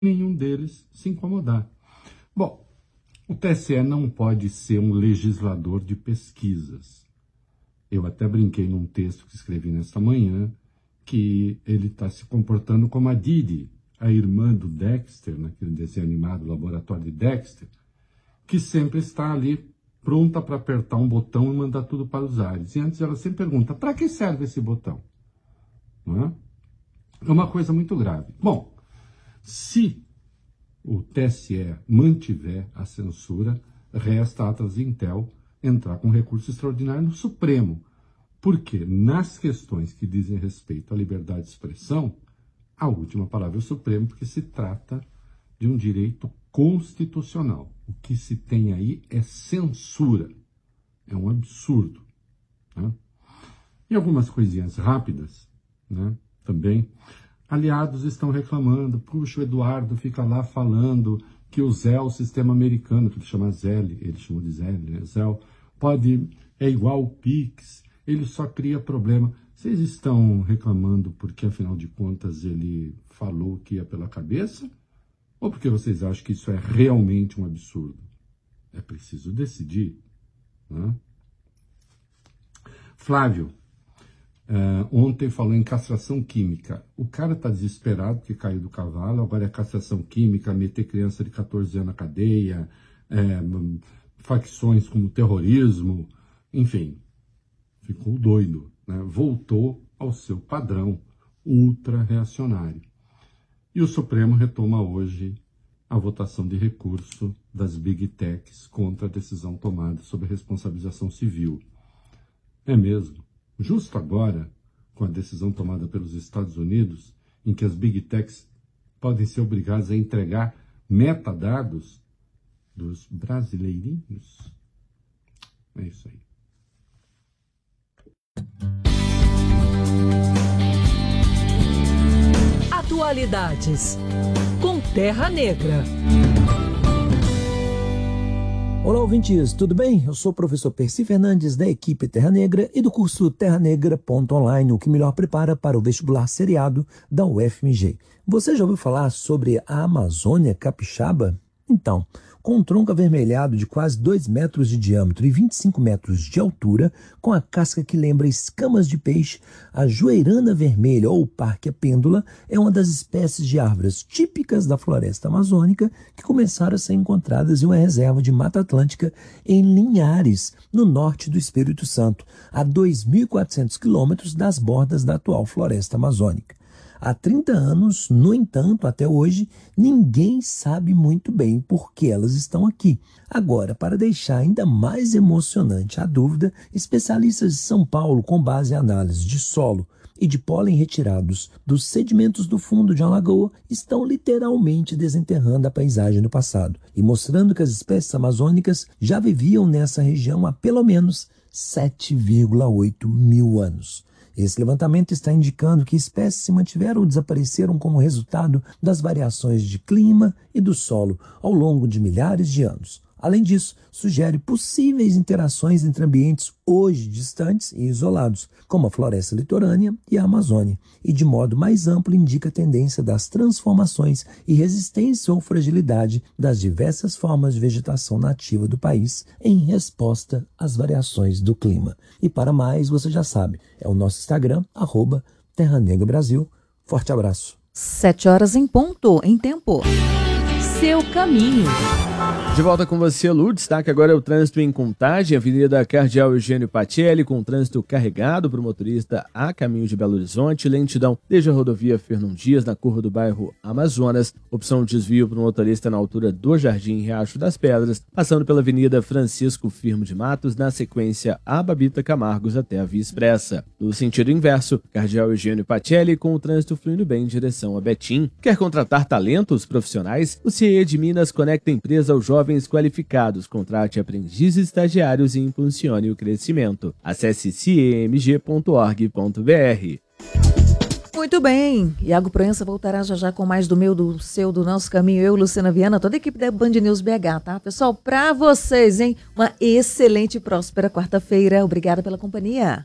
nenhum deles se incomodar. Bom, o TSE não pode ser um legislador de pesquisas. Eu até brinquei num texto que escrevi nesta manhã que ele está se comportando como a Didi, a irmã do Dexter, naquele desenho animado Laboratório de Dexter, que sempre está ali pronta para apertar um botão e mandar tudo para os ares. E antes ela sempre pergunta, para que serve esse botão? Não é? É uma coisa muito grave. Bom, se o TSE mantiver a censura, resta a Atlas Intel entrar com recurso extraordinário no Supremo. Porque nas questões que dizem respeito à liberdade de expressão, a última palavra é o Supremo, porque se trata de um direito constitucional. O que se tem aí é censura. É um absurdo. Né? E algumas coisinhas rápidas, né, também. Aliados estão reclamando, puxa, o Eduardo fica lá falando que o Zé, o sistema americano, que ele chama Zelle, ele chamou de Zelle, né? Zelle, é igual ao Pix, ele só cria problema. Vocês estão reclamando porque, afinal de contas, ele falou que ia pela cabeça? Ou porque vocês acham que isso é realmente um absurdo? É preciso decidir. Né? Flávio, ontem falou em castração química. O cara está desesperado porque caiu do cavalo, agora é castração química, meter criança de 14 anos na cadeia, facções como terrorismo, enfim, ficou doido. Né? Voltou ao seu padrão ultra-reacionário. E o Supremo retoma hoje a votação de recurso das Big Techs contra a decisão tomada sobre responsabilização civil. É mesmo. Justo agora, com a decisão tomada pelos Estados Unidos, em que as Big Techs podem ser obrigadas a entregar metadados dos brasileirinhos. É isso aí. Atualidades com Terra Negra. Olá, ouvintes, tudo bem? Eu sou o professor Percy Fernandes, da equipe Terra Negra e do curso terranegra.online, o que melhor prepara para o vestibular seriado da UFMG. Você já ouviu falar sobre a Amazônia Capixaba? Então, com um tronco avermelhado de quase 2 metros de diâmetro e 25 metros de altura, com a casca que lembra escamas de peixe, a joeirana vermelha ou Parquia pêndula é uma das espécies de árvores típicas da floresta amazônica que começaram a ser encontradas em uma reserva de Mata Atlântica em Linhares, no norte do Espírito Santo, a 2.400 quilômetros das bordas da atual floresta amazônica. Há 30 anos, no entanto, até hoje, ninguém sabe muito bem por que elas estão aqui. Agora, para deixar ainda mais emocionante a dúvida, especialistas de São Paulo, com base em análise de solo e de pólen retirados dos sedimentos do fundo de uma lagoa, estão literalmente desenterrando a paisagem do passado e mostrando que as espécies amazônicas já viviam nessa região há pelo menos 7,8 mil anos. Esse levantamento está indicando que espécies se mantiveram ou desapareceram como resultado das variações de clima e do solo ao longo de milhares de anos. Além disso, sugere possíveis interações entre ambientes hoje distantes e isolados, como a floresta litorânea e a Amazônia, e de modo mais amplo indica a tendência das transformações e resistência ou fragilidade das diversas formas de vegetação nativa do país em resposta às variações do clima. E para mais, você já sabe, é o nosso Instagram, @TerraNegraBrasil. Forte abraço. 7 horas em ponto, em tempo. Seu caminho. De volta com você, Lu. Destaque agora é o trânsito em Contagem, Avenida Cardeal Eugênio Pacelli, com trânsito carregado para o motorista a caminho de Belo Horizonte, lentidão desde a rodovia Fernão Dias, na curva do bairro Amazonas, opção de desvio para o motorista na altura do Jardim Riacho das Pedras, passando pela Avenida Francisco Firmo de Matos, na sequência a Babita Camargos até a Via Expressa. No sentido inverso, Cardeal Eugênio Pacelli, com o trânsito fluindo bem em direção a Betim. Quer contratar talentos profissionais? O CIE de Minas conecta a empresa aos jovens qualificados, contrate aprendizes e estagiários e impulsione o crescimento. Acesse ciemg.org.br. Muito bem, Iago Proença voltará já com mais do meu, do seu, do nosso caminho. Eu, Luciana Viana, toda a equipe da Band News BH, tá? Pessoal, pra vocês, hein? Uma excelente e próspera quarta-feira. Obrigada pela companhia.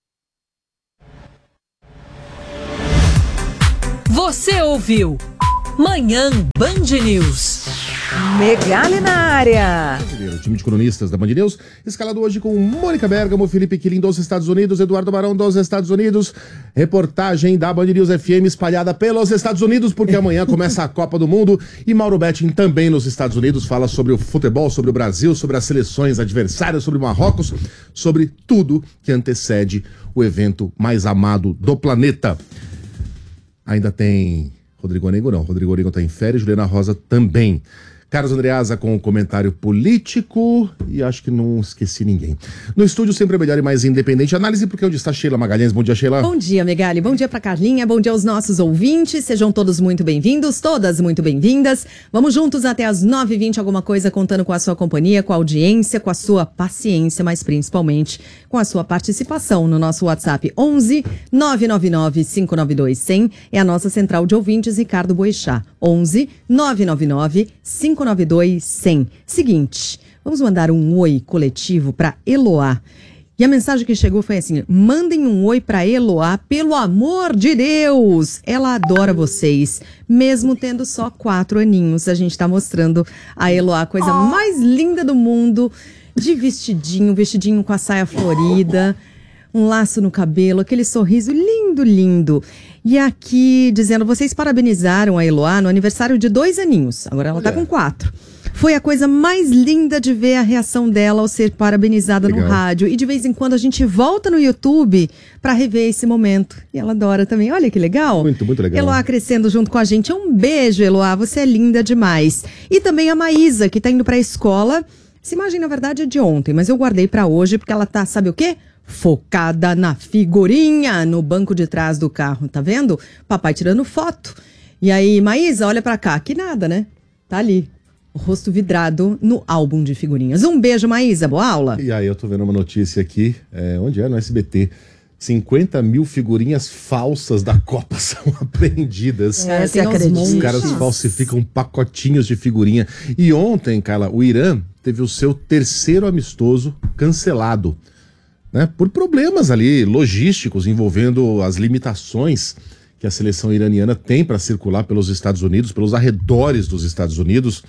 Você ouviu Manhã Band News. Megali na área. O time de cronistas da Band News, escalado hoje com Mônica Bergamo, Felipe Quilin dos Estados Unidos, Eduardo Barão dos Estados Unidos. Reportagem da Band News FM espalhada pelos Estados Unidos, porque amanhã começa a Copa do Mundo. E Mauro Betting também nos Estados Unidos fala sobre o futebol, sobre o Brasil, sobre as seleções adversárias, sobre Marrocos, sobre tudo que antecede o evento mais amado do planeta. Ainda tem Rodrigo Orengo, não. Rodrigo Orengo está em férias, Juliana Rosa também. Carlos Andreasa com o comentário político e acho que não esqueci ninguém. No estúdio sempre é melhor e mais independente análise, porque onde está Sheila Magalhães? Bom dia, Sheila. Bom dia, Megali. Bom dia pra Carlinha. Bom dia aos nossos ouvintes. Sejam todos muito bem-vindos, todas muito bem-vindas. Vamos juntos até as 9h20, alguma coisa, contando com a sua companhia, com a audiência, com a sua paciência, mas principalmente com a sua participação no nosso WhatsApp 11 999 592 100. É a nossa central de ouvintes, Ricardo Boechat. 11 999 592 100. Seguinte, vamos mandar um oi coletivo para Eloá. E a mensagem que chegou foi assim: mandem um oi para Eloá, pelo amor de Deus! Ela adora vocês, mesmo tendo só 4 aninhos. A gente tá mostrando a Eloá, a coisa mais linda do mundo, de vestidinho com a saia florida, um laço no cabelo, aquele sorriso lindo, lindo. E aqui dizendo, vocês parabenizaram a Eloá no aniversário de 2 aninhos. Agora ela tá com 4. Foi a coisa mais linda de ver a reação dela ao ser parabenizada no rádio. E de vez em quando a gente volta no YouTube para rever esse momento. E ela adora também. Olha que legal. Muito, muito legal. Eloá crescendo junto com a gente. Um beijo, Eloá. Você é linda demais. E também a Maísa, que tá indo pra escola. Essa imagem, na verdade, é de ontem, mas eu guardei pra hoje porque ela tá, sabe o quê? Focada na figurinha no banco de trás do carro, tá vendo? Papai tirando foto. E aí, Maísa, olha pra cá. Que nada, né? Tá ali. O rosto vidrado no álbum de figurinhas. Um beijo, Maísa. Boa aula. E aí, eu tô vendo uma notícia aqui. Onde é? No SBT. 50 mil figurinhas falsas da Copa são apreendidas. Você acredita? Os caras falsificam pacotinhos de figurinha. E ontem, Carla, o Irã teve o seu 3º amistoso cancelado, né, por problemas ali logísticos envolvendo as limitações que a seleção iraniana tem para circular pelos Estados Unidos, pelos arredores dos Estados Unidos.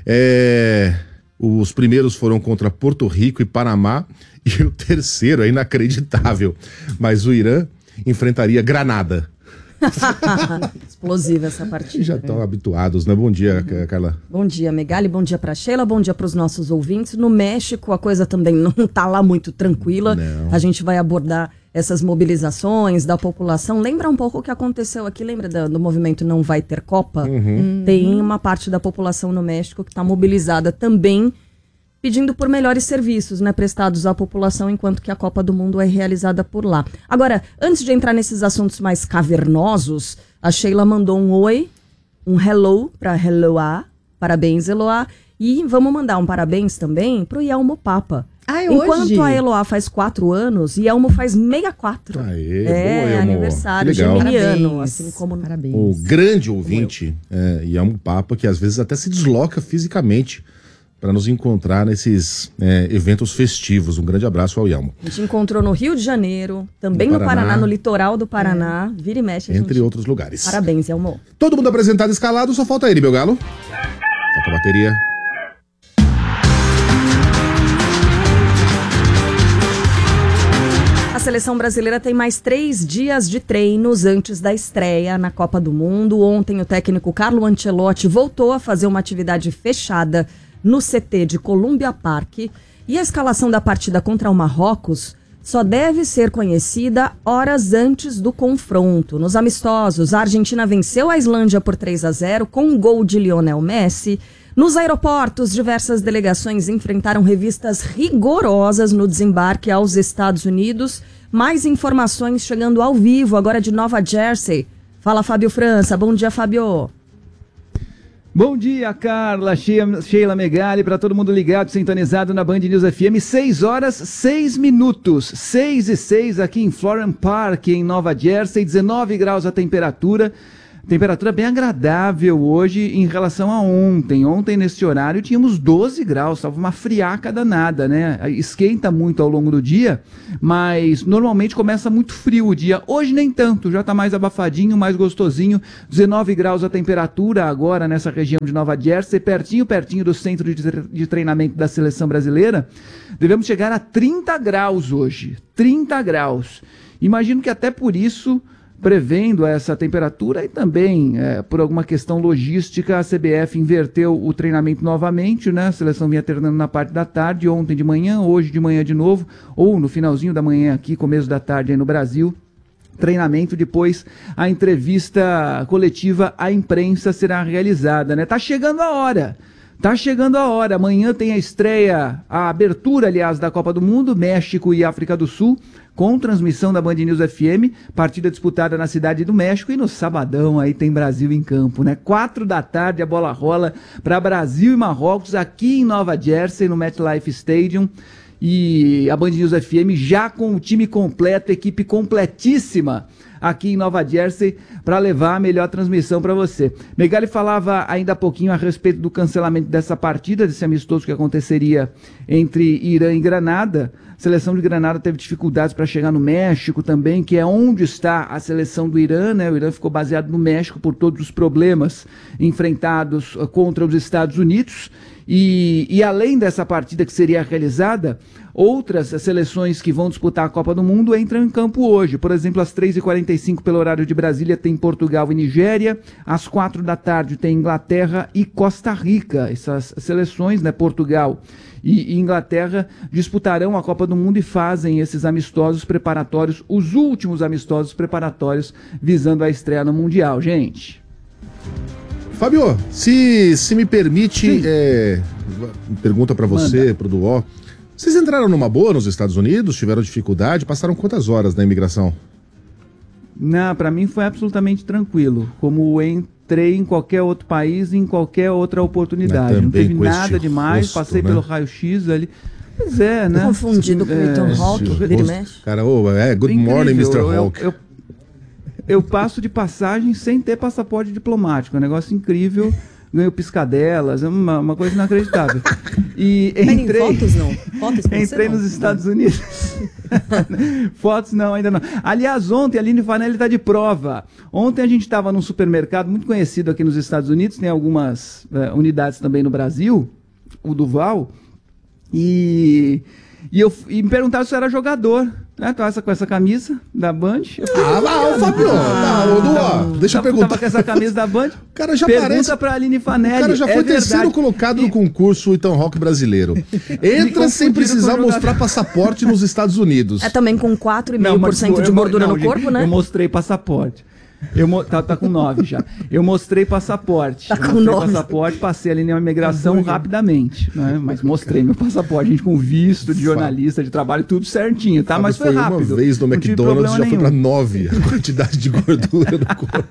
Os primeiros foram contra Porto Rico e Panamá, e o terceiro é inacreditável, mas o Irã enfrentaria Granada. Explosiva essa partida. Já estão habituados, né? Bom dia, Carla. Bom dia, Megali. Bom dia para Sheila. Bom dia para os nossos ouvintes. No México, a coisa também não está lá muito tranquila. Não. A gente vai abordar essas mobilizações da população. Lembra um pouco o que aconteceu aqui? Lembra do movimento Não Vai Ter Copa? Tem uma parte da população no México que está mobilizada também, pedindo por melhores serviços, né, prestados à população, enquanto que a Copa do Mundo é realizada por lá. Agora, antes de entrar nesses assuntos mais cavernosos, a Sheila mandou um oi, um hello para Eloá. Parabéns, Eloá. E vamos mandar um parabéns também pro Yelmo Papa. Enquanto hoje? A Eloá faz 4 anos, Yelmo faz 64. Aê, boa, Yelmo. Aniversário Que legal. geminiano, Parabéns. assim como... Parabéns. O grande ouvinte, e é um Papa que às vezes até se desloca fisicamente para nos encontrar nesses eventos festivos. Um grande abraço ao Yelmo. A gente encontrou no Rio de Janeiro, também no Paraná, no litoral do Paraná, vira e mexe. Entre outros lugares. Parabéns, Yelmo. Todo mundo apresentado, escalado, só falta ele, meu galo. Toca a bateria. A seleção brasileira tem mais 3 dias de treinos antes da estreia na Copa do Mundo. Ontem o técnico Carlo Ancelotti voltou a fazer uma atividade fechada no CT de Columbia Park. E a escalação da partida contra o Marrocos só deve ser conhecida horas antes do confronto. Nos amistosos, a Argentina venceu a Islândia por 3-0 com um gol de Lionel Messi. Nos aeroportos, diversas delegações enfrentaram revistas rigorosas no desembarque aos Estados Unidos. Mais informações chegando ao vivo, agora de Nova Jersey. Fala, Fábio França. Bom dia, Fábio. Bom dia, Carla, Sheila Megali, para todo mundo ligado, sintonizado na Band News FM. 6 horas, 6 minutos. 6:06 aqui em Florham Park, em Nova Jersey. 19 graus a temperatura. Temperatura bem agradável hoje em relação a ontem. Ontem, nesse horário, tínhamos 12 graus, estava uma friaca danada, né? Esquenta muito ao longo do dia, mas normalmente começa muito frio o dia. Hoje nem tanto, já está mais abafadinho, mais gostosinho. 19 graus a temperatura agora nessa região de Nova Jersey, pertinho do centro de treinamento da seleção brasileira. Devemos chegar a 30 graus hoje, 30 graus. Imagino que até por isso, prevendo essa temperatura e também por alguma questão logística, a CBF inverteu o treinamento novamente, né? A seleção vinha treinando na parte da tarde, ontem de manhã, hoje de manhã de novo, ou no finalzinho da manhã aqui, começo da tarde aí no Brasil. Treinamento, depois a entrevista coletiva à imprensa será realizada, né? Tá chegando a hora. Tá chegando a hora. Amanhã tem a estreia, a abertura, aliás, da Copa do Mundo, México e África do Sul, com transmissão da Band News FM, partida disputada na cidade do México, e no sabadão aí tem Brasil em campo, né? 4 da tarde a bola rola para Brasil e Marrocos aqui em Nova Jersey, no MetLife Stadium. E a Band News FM já com o time completo, equipe completíssima aqui em Nova Jersey para levar a melhor transmissão para você. Megali falava ainda há pouquinho a respeito do cancelamento dessa partida, desse amistoso que aconteceria entre Irã e Granada. A seleção de Granada teve dificuldades para chegar no México também, que é onde está a seleção do Irã, né? O Irã ficou baseado no México por todos os problemas enfrentados contra os Estados Unidos. E além dessa partida que seria realizada, outras seleções que vão disputar a Copa do Mundo entram em campo hoje. Por exemplo, às 3h45 pelo horário de Brasília tem Portugal e Nigéria. Às 4 da tarde tem Inglaterra e Costa Rica. Essas seleções, né, Portugal e Inglaterra, disputarão a Copa do Mundo e fazem esses amistosos preparatórios, os últimos amistosos preparatórios visando a estreia no Mundial, gente. Fábio, se me permite, pergunta para você, pro Duó. Vocês entraram numa boa nos Estados Unidos? Tiveram dificuldade? Passaram quantas horas na imigração? Não, para mim foi absolutamente tranquilo. Como entrei em qualquer outro país, em qualquer outra oportunidade. Não teve nada demais, rosto, passei pelo raio-x ali. Pois é, né? Confundido com o Ethan Hawke, vira e mexe. Cara, good morning, Mr. Hawke. Eu passo de passagem sem ter passaporte diplomático. É um negócio incrível. Ganho piscadelas, é uma coisa inacreditável. E entrei, fotos não? Fotos entrei nos Estados Unidos. Fotos não, ainda não. Aliás, ontem a Aline Fanelli está de prova. Ontem a gente estava num supermercado muito conhecido aqui nos Estados Unidos, tem algumas unidades também no Brasil, o Duval, e me perguntaram se eu era jogador. Com essa camisa da Band. Fábio, deixa eu perguntar. Tava com essa camisa da Band. O cara já pergunta pra Aline Fanelli. O cara já foi terceiro colocado no concurso Ethan Hawke brasileiro. Entra sem precisar mostrar passaporte nos Estados Unidos. É também com 4,5% de gordura no corpo, né? Eu mostrei passaporte. Tá com 9 já. Eu mostrei passaporte. Passaporte, passei ali na imigração rapidamente, né? Mas mostrei meu passaporte, gente, com visto de jornalista, de trabalho, tudo certinho, tá? Mas foi rápido. Uma vez no McDonald's já foi pra 9 a quantidade de gordura no corpo.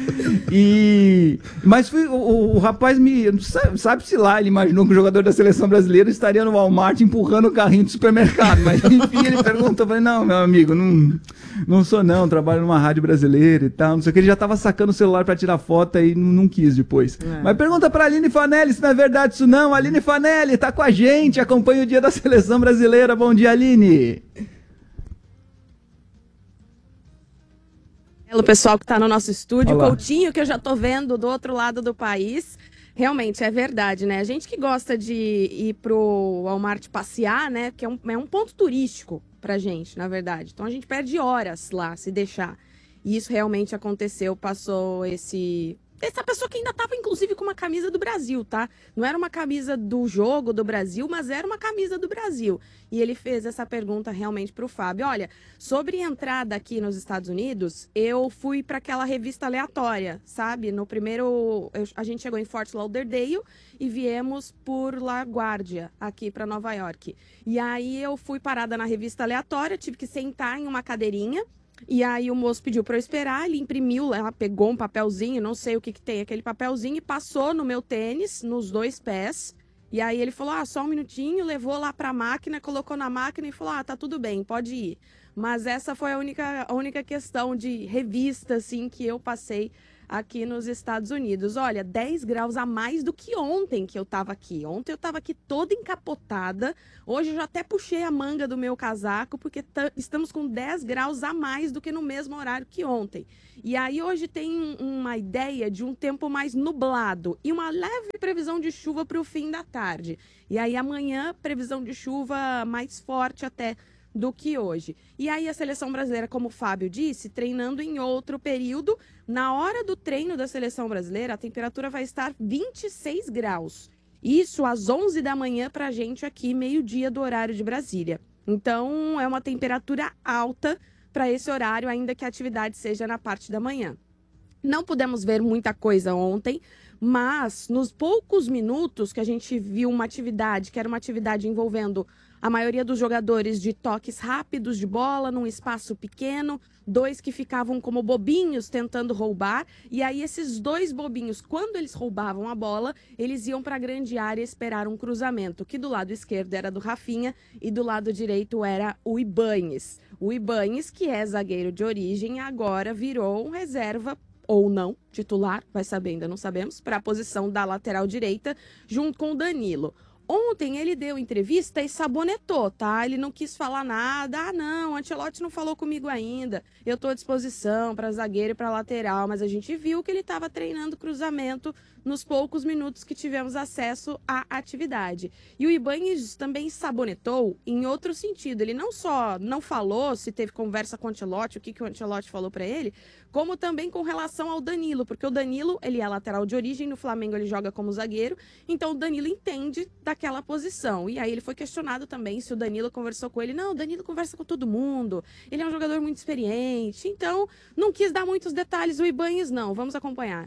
Mas o rapaz sabe-se lá, ele imaginou que o jogador da seleção brasileira estaria no Walmart empurrando o carrinho do supermercado. Mas enfim, ele perguntou, eu falei, não, meu amigo, não sou não, trabalho numa rádio brasileira e tal. Não sei o que, ele já tava sacando o celular pra tirar foto e não quis depois. Mas pergunta pra Aline Fanelli se não é verdade isso não. Aline Fanelli tá com a gente, acompanha o dia da seleção brasileira. Bom dia, Aline. O pessoal que tá no nosso estúdio, olá. Coutinho, que eu já tô vendo do outro lado do país. Realmente, é verdade, né? A gente que gosta de ir pro Walmart passear, né? Porque é um ponto turístico pra gente, na verdade. Então a gente perde horas lá, se deixar. E isso realmente aconteceu, passou essa pessoa que ainda estava, inclusive, com uma camisa do Brasil, tá? Não era uma camisa do jogo do Brasil, mas era uma camisa do Brasil. E ele fez essa pergunta realmente para o Fábio. Olha, sobre entrada aqui nos Estados Unidos, eu fui para aquela revista aleatória, sabe? No primeiro, a gente chegou em Fort Lauderdale e viemos por LaGuardia, aqui para Nova York. E aí eu fui parada na revista aleatória, tive que sentar em uma cadeirinha. E aí o moço pediu para eu esperar, ele imprimiu, ela pegou um papelzinho, não sei o que tem aquele papelzinho, e passou no meu tênis, nos 2 pés. E aí ele falou, só um minutinho, levou lá para a máquina, colocou na máquina e falou, tá tudo bem, pode ir. Mas essa foi a única questão de revista, assim, que eu passei aqui nos Estados Unidos. Olha, 10 graus a mais do que ontem que eu estava aqui. Ontem eu estava aqui toda encapotada. Hoje eu já até puxei a manga do meu casaco, porque estamos com 10 graus a mais do que no mesmo horário que ontem. E aí hoje tem uma ideia de um tempo mais nublado e uma leve previsão de chuva para o fim da tarde. E aí amanhã, previsão de chuva mais forte até do que hoje. E aí a seleção brasileira, como o Fábio disse, treinando em outro período. Na hora do treino da seleção brasileira, a temperatura vai estar 26 graus. Isso às 11 da manhã para a gente aqui, meio-dia do horário de Brasília. Então é uma temperatura alta para esse horário, ainda que a atividade seja na parte da manhã. Não pudemos ver muita coisa ontem, mas nos poucos minutos que a gente viu uma atividade, que era uma atividade envolvendo a maioria dos jogadores de toques rápidos de bola, num espaço pequeno, 2 que ficavam como bobinhos tentando roubar, e aí esses 2 bobinhos, quando eles roubavam a bola, eles iam para a grande área esperar um cruzamento, que do lado esquerdo era do Rafinha e do lado direito era o Ibañez. O Ibañez, que é zagueiro de origem, agora virou um reserva ou não, titular, vai saber, ainda não sabemos, para a posição da lateral direita, junto com o Danilo. Ontem ele deu entrevista e sabonetou, tá? Ele não quis falar nada. Ah, não, o Ancelotti não falou comigo ainda. Eu tô à disposição para zagueiro e para lateral, mas a gente viu que ele estava treinando cruzamento nos poucos minutos que tivemos acesso à atividade. E o Ibañez também sabonetou em outro sentido. Ele não só não falou se teve conversa com o Ancelotti, o que o Ancelotti falou para ele, como também com relação ao Danilo, porque o Danilo, ele é lateral de origem, no Flamengo ele joga como zagueiro, então o Danilo entende daquela posição. E aí ele foi questionado também se o Danilo conversou com ele. Não, o Danilo conversa com todo mundo, ele é um jogador muito experiente, então não quis dar muitos detalhes o Ibañez, não. Vamos acompanhar.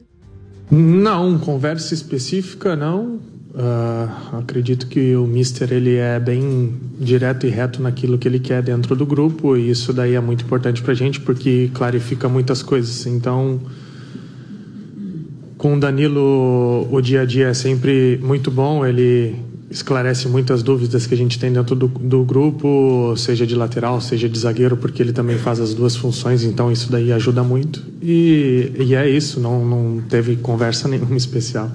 Não, conversa específica não. Acredito que o Mister ele é bem direto e reto naquilo que ele quer dentro do grupo, e isso daí é muito importante pra gente porque clarifica muitas coisas. Então, com o Danilo o dia a dia é sempre muito bom, ele esclarece muitas dúvidas que a gente tem dentro do grupo, seja de lateral, seja de zagueiro, porque ele também faz as duas funções, então isso daí ajuda muito. E é isso, não teve conversa nenhuma especial.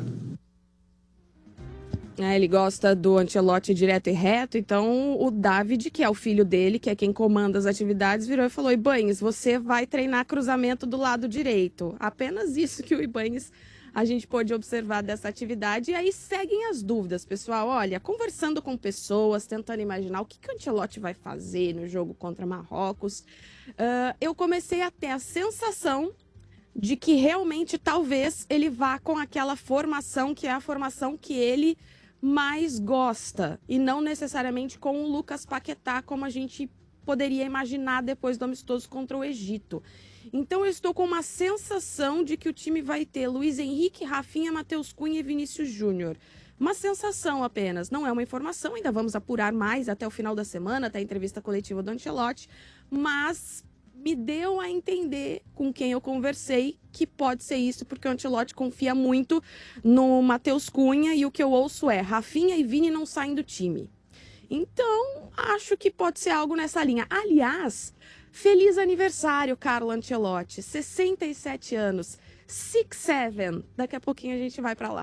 Ele gosta do Ancelotti direto e reto, então o David, que é o filho dele, que é quem comanda as atividades, virou e falou: Ibañez, você vai treinar cruzamento do lado direito. Apenas isso que o Ibañez a gente pôde observar dessa atividade. E aí seguem as dúvidas, pessoal. Olha, conversando com pessoas, tentando imaginar o que o Ancelotti vai fazer no jogo contra Marrocos, eu comecei a ter a sensação de que realmente talvez ele vá com aquela formação que é a formação que ele mais gosta, e não necessariamente com o Lucas Paquetá, como a gente poderia imaginar depois do amistoso contra o Egito. Então eu estou com uma sensação de que o time vai ter Luiz Henrique, Rafinha, Matheus Cunha e Vinícius Júnior. Uma sensação apenas, não é uma informação, ainda vamos apurar mais até o final da semana, até a entrevista coletiva do Ancelotti, mas me deu a entender com quem eu conversei que pode ser isso, porque o Ancelotti confia muito no Matheus Cunha e o que eu ouço é: Rafinha e Vini não saem do time. Então, acho que pode ser algo nessa linha. Aliás, feliz aniversário, Carlo Ancelotti, 67 anos, 6'7", daqui a pouquinho a gente vai pra lá.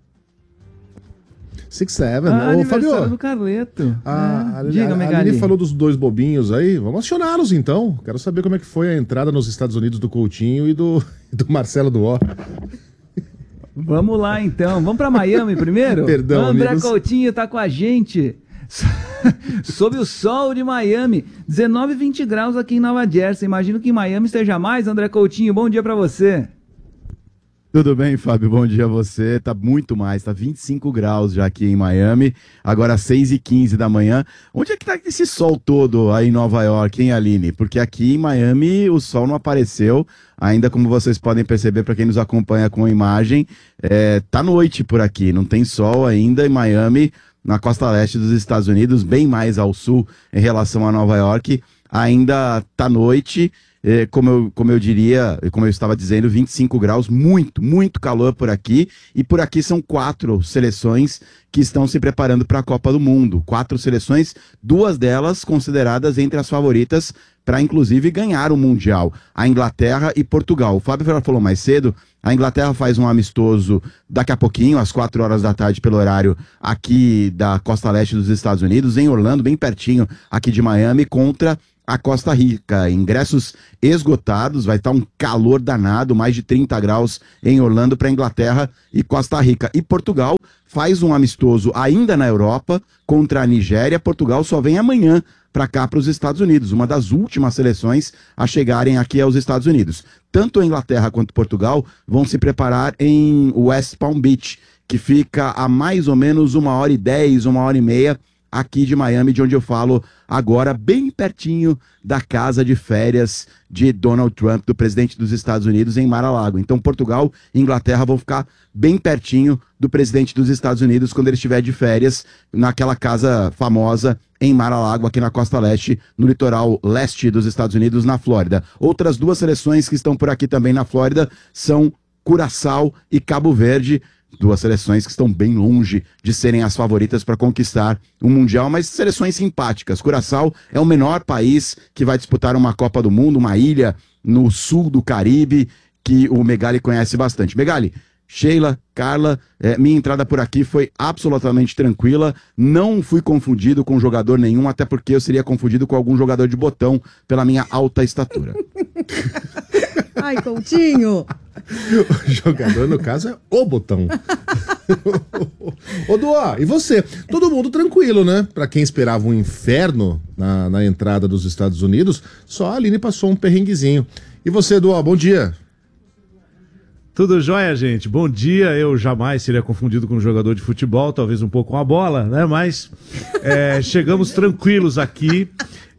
6'7", ô aniversário Fabio. do Carleto. A Diga-me, Aline falou dos 2 bobinhos aí, vamos acioná-los então. Quero saber como é que foi a entrada nos Estados Unidos do Coutinho e do Marcelo Duó. Vamos lá então, vamos pra Miami primeiro? Perdão, André amigos. Coutinho tá com a gente. Sob o sol de Miami, 19 e 20 graus aqui em Nova Jersey. Imagino que em Miami esteja mais. André Coutinho, bom dia pra você. Tudo bem, Fábio? Bom dia a você. Tá muito mais, tá 25 graus já aqui em Miami, agora 6h15 da manhã. Onde é que tá esse sol todo aí em Nova York, hein, Aline? Porque aqui em Miami o sol não apareceu, ainda como vocês podem perceber, para quem nos acompanha com a imagem, tá noite por aqui, não tem sol ainda em Miami, na costa leste dos Estados Unidos, bem mais ao sul em relação a Nova York, ainda tá noite. como eu estava dizendo, 25 graus, muito calor por aqui. E por aqui são 4 seleções que estão se preparando para a Copa do Mundo. 4 seleções, 2 delas consideradas entre as favoritas para, inclusive, ganhar o Mundial. A Inglaterra e Portugal. O Fábio falou mais cedo, a Inglaterra faz um amistoso daqui a pouquinho, às 4 horas da tarde, pelo horário aqui da costa leste dos Estados Unidos, em Orlando, bem pertinho aqui de Miami, contra a Costa Rica. Ingressos esgotados, vai estar um calor danado, mais de 30 graus em Orlando para Inglaterra e Costa Rica. E Portugal faz um amistoso ainda na Europa contra a Nigéria. Portugal só vem amanhã para cá, para os Estados Unidos, uma das últimas seleções a chegarem aqui aos Estados Unidos. Tanto a Inglaterra quanto Portugal vão se preparar em West Palm Beach, que fica a mais ou menos 1h10, 1h30 aqui de Miami, de onde eu falo agora, bem pertinho da casa de férias de Donald Trump, do presidente dos Estados Unidos, em Mar-a-Lago. Então Portugal e Inglaterra vão ficar bem pertinho do presidente dos Estados Unidos quando ele estiver de férias naquela casa famosa em Mar-a-Lago, aqui na costa leste, no litoral leste dos Estados Unidos, na Flórida. Outras 2 seleções que estão por aqui também na Flórida são Curaçao e Cabo Verde, 2 seleções que estão bem longe de serem as favoritas para conquistar o Mundial, mas seleções simpáticas. Curaçao é o menor país que vai disputar uma Copa do Mundo, uma ilha no sul do Caribe, que o Megali conhece bastante. Megali, Sheila, Carla, minha entrada por aqui foi absolutamente tranquila, não fui confundido com jogador nenhum, até porque eu seria confundido com algum jogador de botão pela minha alta estatura. Ai, Coutinho! O jogador, no caso, é o botão. Ô, Duó, e você? Todo mundo tranquilo, né? Pra quem esperava um inferno na entrada dos Estados Unidos, só a Aline passou um perrenguezinho. E você, Duó, bom dia. Tudo jóia, gente? Bom dia. Eu jamais seria confundido com um jogador de futebol, talvez um pouco com a bola, né? Mas chegamos tranquilos aqui.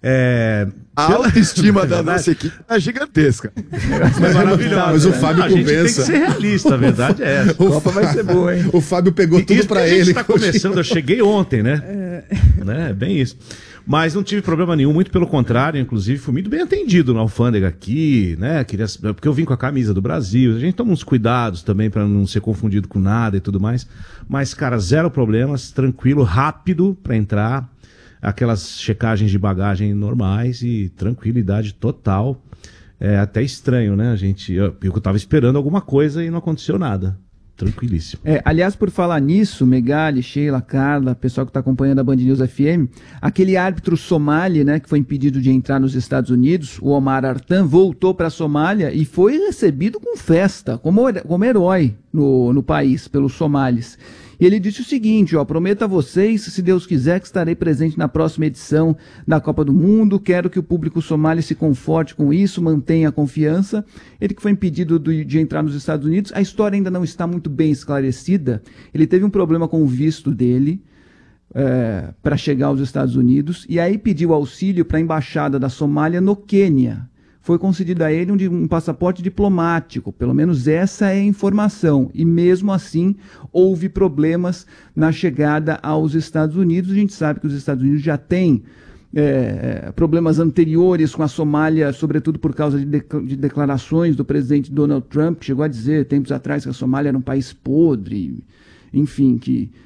A autoestima da nossa equipe é gigantesca. É maravilhosa. Mas o Fábio a gente tem que compensa. ser realista, a verdade é essa. A Copa vai ser boa, hein? O Fábio pegou tudo pra ele. A gente tá começando, eu cheguei ontem, né? É bem isso. Mas não tive problema nenhum, muito pelo contrário, inclusive fui muito bem atendido na alfândega aqui, né? Porque eu vim com a camisa do Brasil, a gente toma uns cuidados também para não ser confundido com nada e tudo mais. Mas, cara, 0 problemas, tranquilo, rápido para entrar, aquelas checagens de bagagem normais e tranquilidade total. É até estranho, né? Eu tava esperando alguma coisa e não aconteceu nada. Tranquilíssimo. Aliás, por falar nisso, Megali, Sheila, Carla, pessoal que está acompanhando a Band News FM, aquele árbitro somali, né, que foi impedido de entrar nos Estados Unidos, o Omar Artan, voltou para a Somália e foi recebido com festa, como herói no país, pelos somalis. E ele disse o seguinte, prometo a vocês, se Deus quiser, que estarei presente na próxima edição da Copa do Mundo, quero que o público somali se conforte com isso, mantenha a confiança. Ele que foi impedido de entrar nos Estados Unidos, a história ainda não está muito bem esclarecida, ele teve um problema com o visto dele, para chegar aos Estados Unidos, e aí pediu auxílio para a Embaixada da Somália no Quênia. Foi concedido a ele um passaporte diplomático, pelo menos essa é a informação, e mesmo assim houve problemas na chegada aos Estados Unidos. A gente sabe que os Estados Unidos já têm problemas anteriores com a Somália, sobretudo por causa de declarações do presidente Donald Trump, que chegou a dizer tempos atrás que a Somália era um país podre, enfim,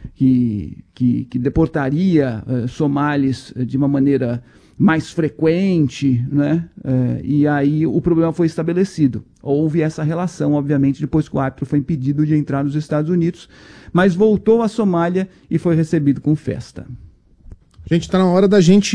que deportaria somalis de uma maneira mais frequente, né? E aí o problema foi estabelecido. Houve essa relação, obviamente, depois que o árbitro foi impedido de entrar nos Estados Unidos, mas voltou à Somália e foi recebido com festa. Gente, tá na hora da gente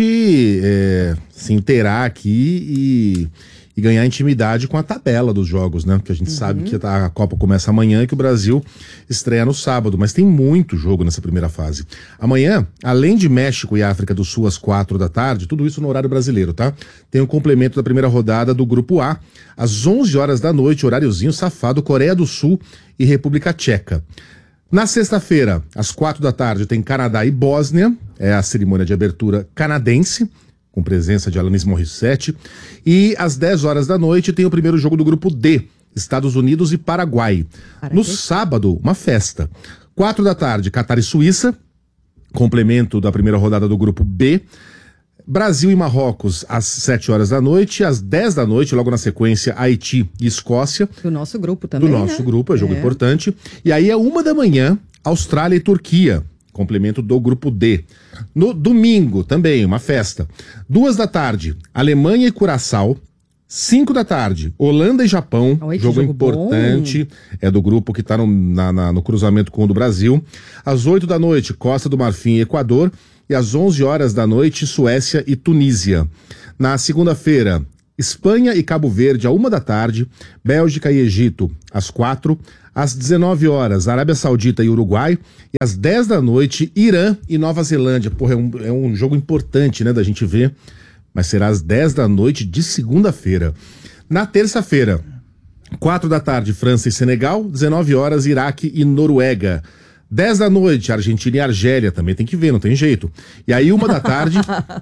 se inteirar aqui e ganhar intimidade com a tabela dos jogos, né? Porque a gente sabe que a Copa começa amanhã e que o Brasil estreia no sábado, mas tem muito jogo nessa primeira fase. Amanhã, além de México e África do Sul às 4 da tarde, tudo isso no horário brasileiro, tá? Tem o complemento da primeira rodada do Grupo A, às 11 horas da noite, horáriozinho safado, Coreia do Sul e República Tcheca. Na sexta-feira, às 4 da tarde, tem Canadá e Bósnia, é a cerimônia de abertura canadense, com presença de Alanis Morissette. E às 10 horas da noite tem o primeiro jogo do grupo D, Estados Unidos e Paraguai. No sábado, uma festa. 4 da tarde, Catar e Suíça, complemento da primeira rodada do grupo B. Brasil e Marrocos às 7 horas da noite, às 10 da noite, logo na sequência, Haiti e Escócia. Do nosso grupo também, Do nosso né? grupo, é jogo importante. E aí, 1 da manhã, Austrália e Turquia, complemento do grupo D. No domingo, também, uma festa. 2 da tarde, Alemanha e Curaçao. 5 da tarde, Holanda e Japão, jogo importante, bom. É do grupo que está no cruzamento com o do Brasil. Às 8 da noite, Costa do Marfim e Equador, e às 11 horas da noite, Suécia e Tunísia. Na segunda-feira, Espanha e Cabo Verde, à 1 da tarde, Bélgica e Egito, às 4, às 19 horas, Arábia Saudita e Uruguai, e às 10 da noite, Irã e Nova Zelândia. Porra, é um jogo importante, né, da gente ver. Mas será às 10 da noite de segunda-feira. Na terça-feira, 4 da tarde, França e Senegal, 19 horas, Iraque e Noruega. 10 da noite, Argentina e Argélia, também tem que ver, não tem jeito. E aí 1 da tarde,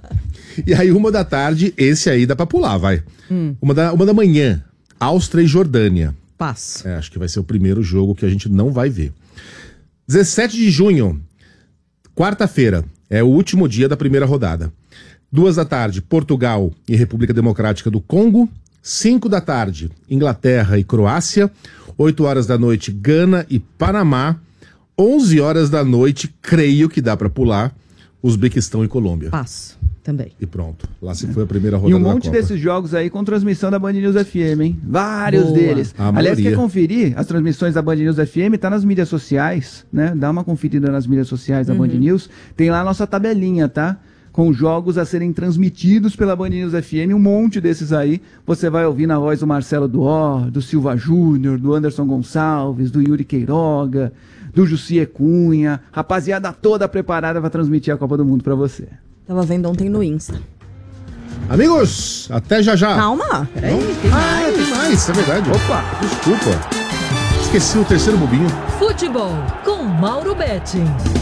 esse aí dá pra pular, vai. 1 da manhã, Áustria e Jordânia. Passo. Acho que vai ser o primeiro jogo que a gente não vai ver. 17 de junho, quarta-feira, é o último dia da primeira rodada. 2 da tarde, Portugal e República Democrática do Congo. 5 da tarde, Inglaterra e Croácia. 8 horas da noite, Gana e Panamá. 11 horas da noite, creio que dá pra pular, Uzbequistão e Colômbia. Passo, também. E pronto, lá se foi a primeira rodada E um da monte Copa. desses jogos aí com transmissão da Band News FM, hein? Vários deles. Aliás, quer conferir as transmissões da Band News FM? Tá nas mídias sociais, né? Dá uma conferida nas mídias sociais da Band News. Tem lá a nossa tabelinha, tá? Com jogos a serem transmitidos pela Band News FM, um monte desses aí, você vai ouvir na voz do Marcelo Duor, do Silva Júnior, do Anderson Gonçalves, do Yuri Queiroga, do Jussier Cunha, rapaziada toda preparada para transmitir a Copa do Mundo para você. Tava vendo ontem no Insta. Amigos, até já já. Calma, peraí, tem mais, é verdade. Opa, desculpa. Esqueci o terceiro bobinho. Futebol com Mauro Betti.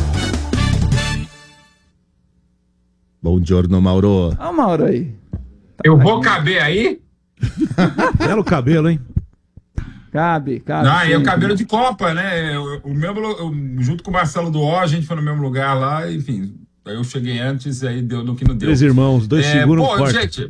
Bom giorno, Mauro. Olha o Mauro aí. Eu vou caber aí? Belo cabelo, hein? Cabe. Não, e é o cabelo de Copa, né? Junto com o Marcelo Duó, a gente foi no mesmo lugar lá, enfim. Aí eu cheguei antes, aí deu no que não deu. 3 irmãos, 2 seguram um forte. Gente,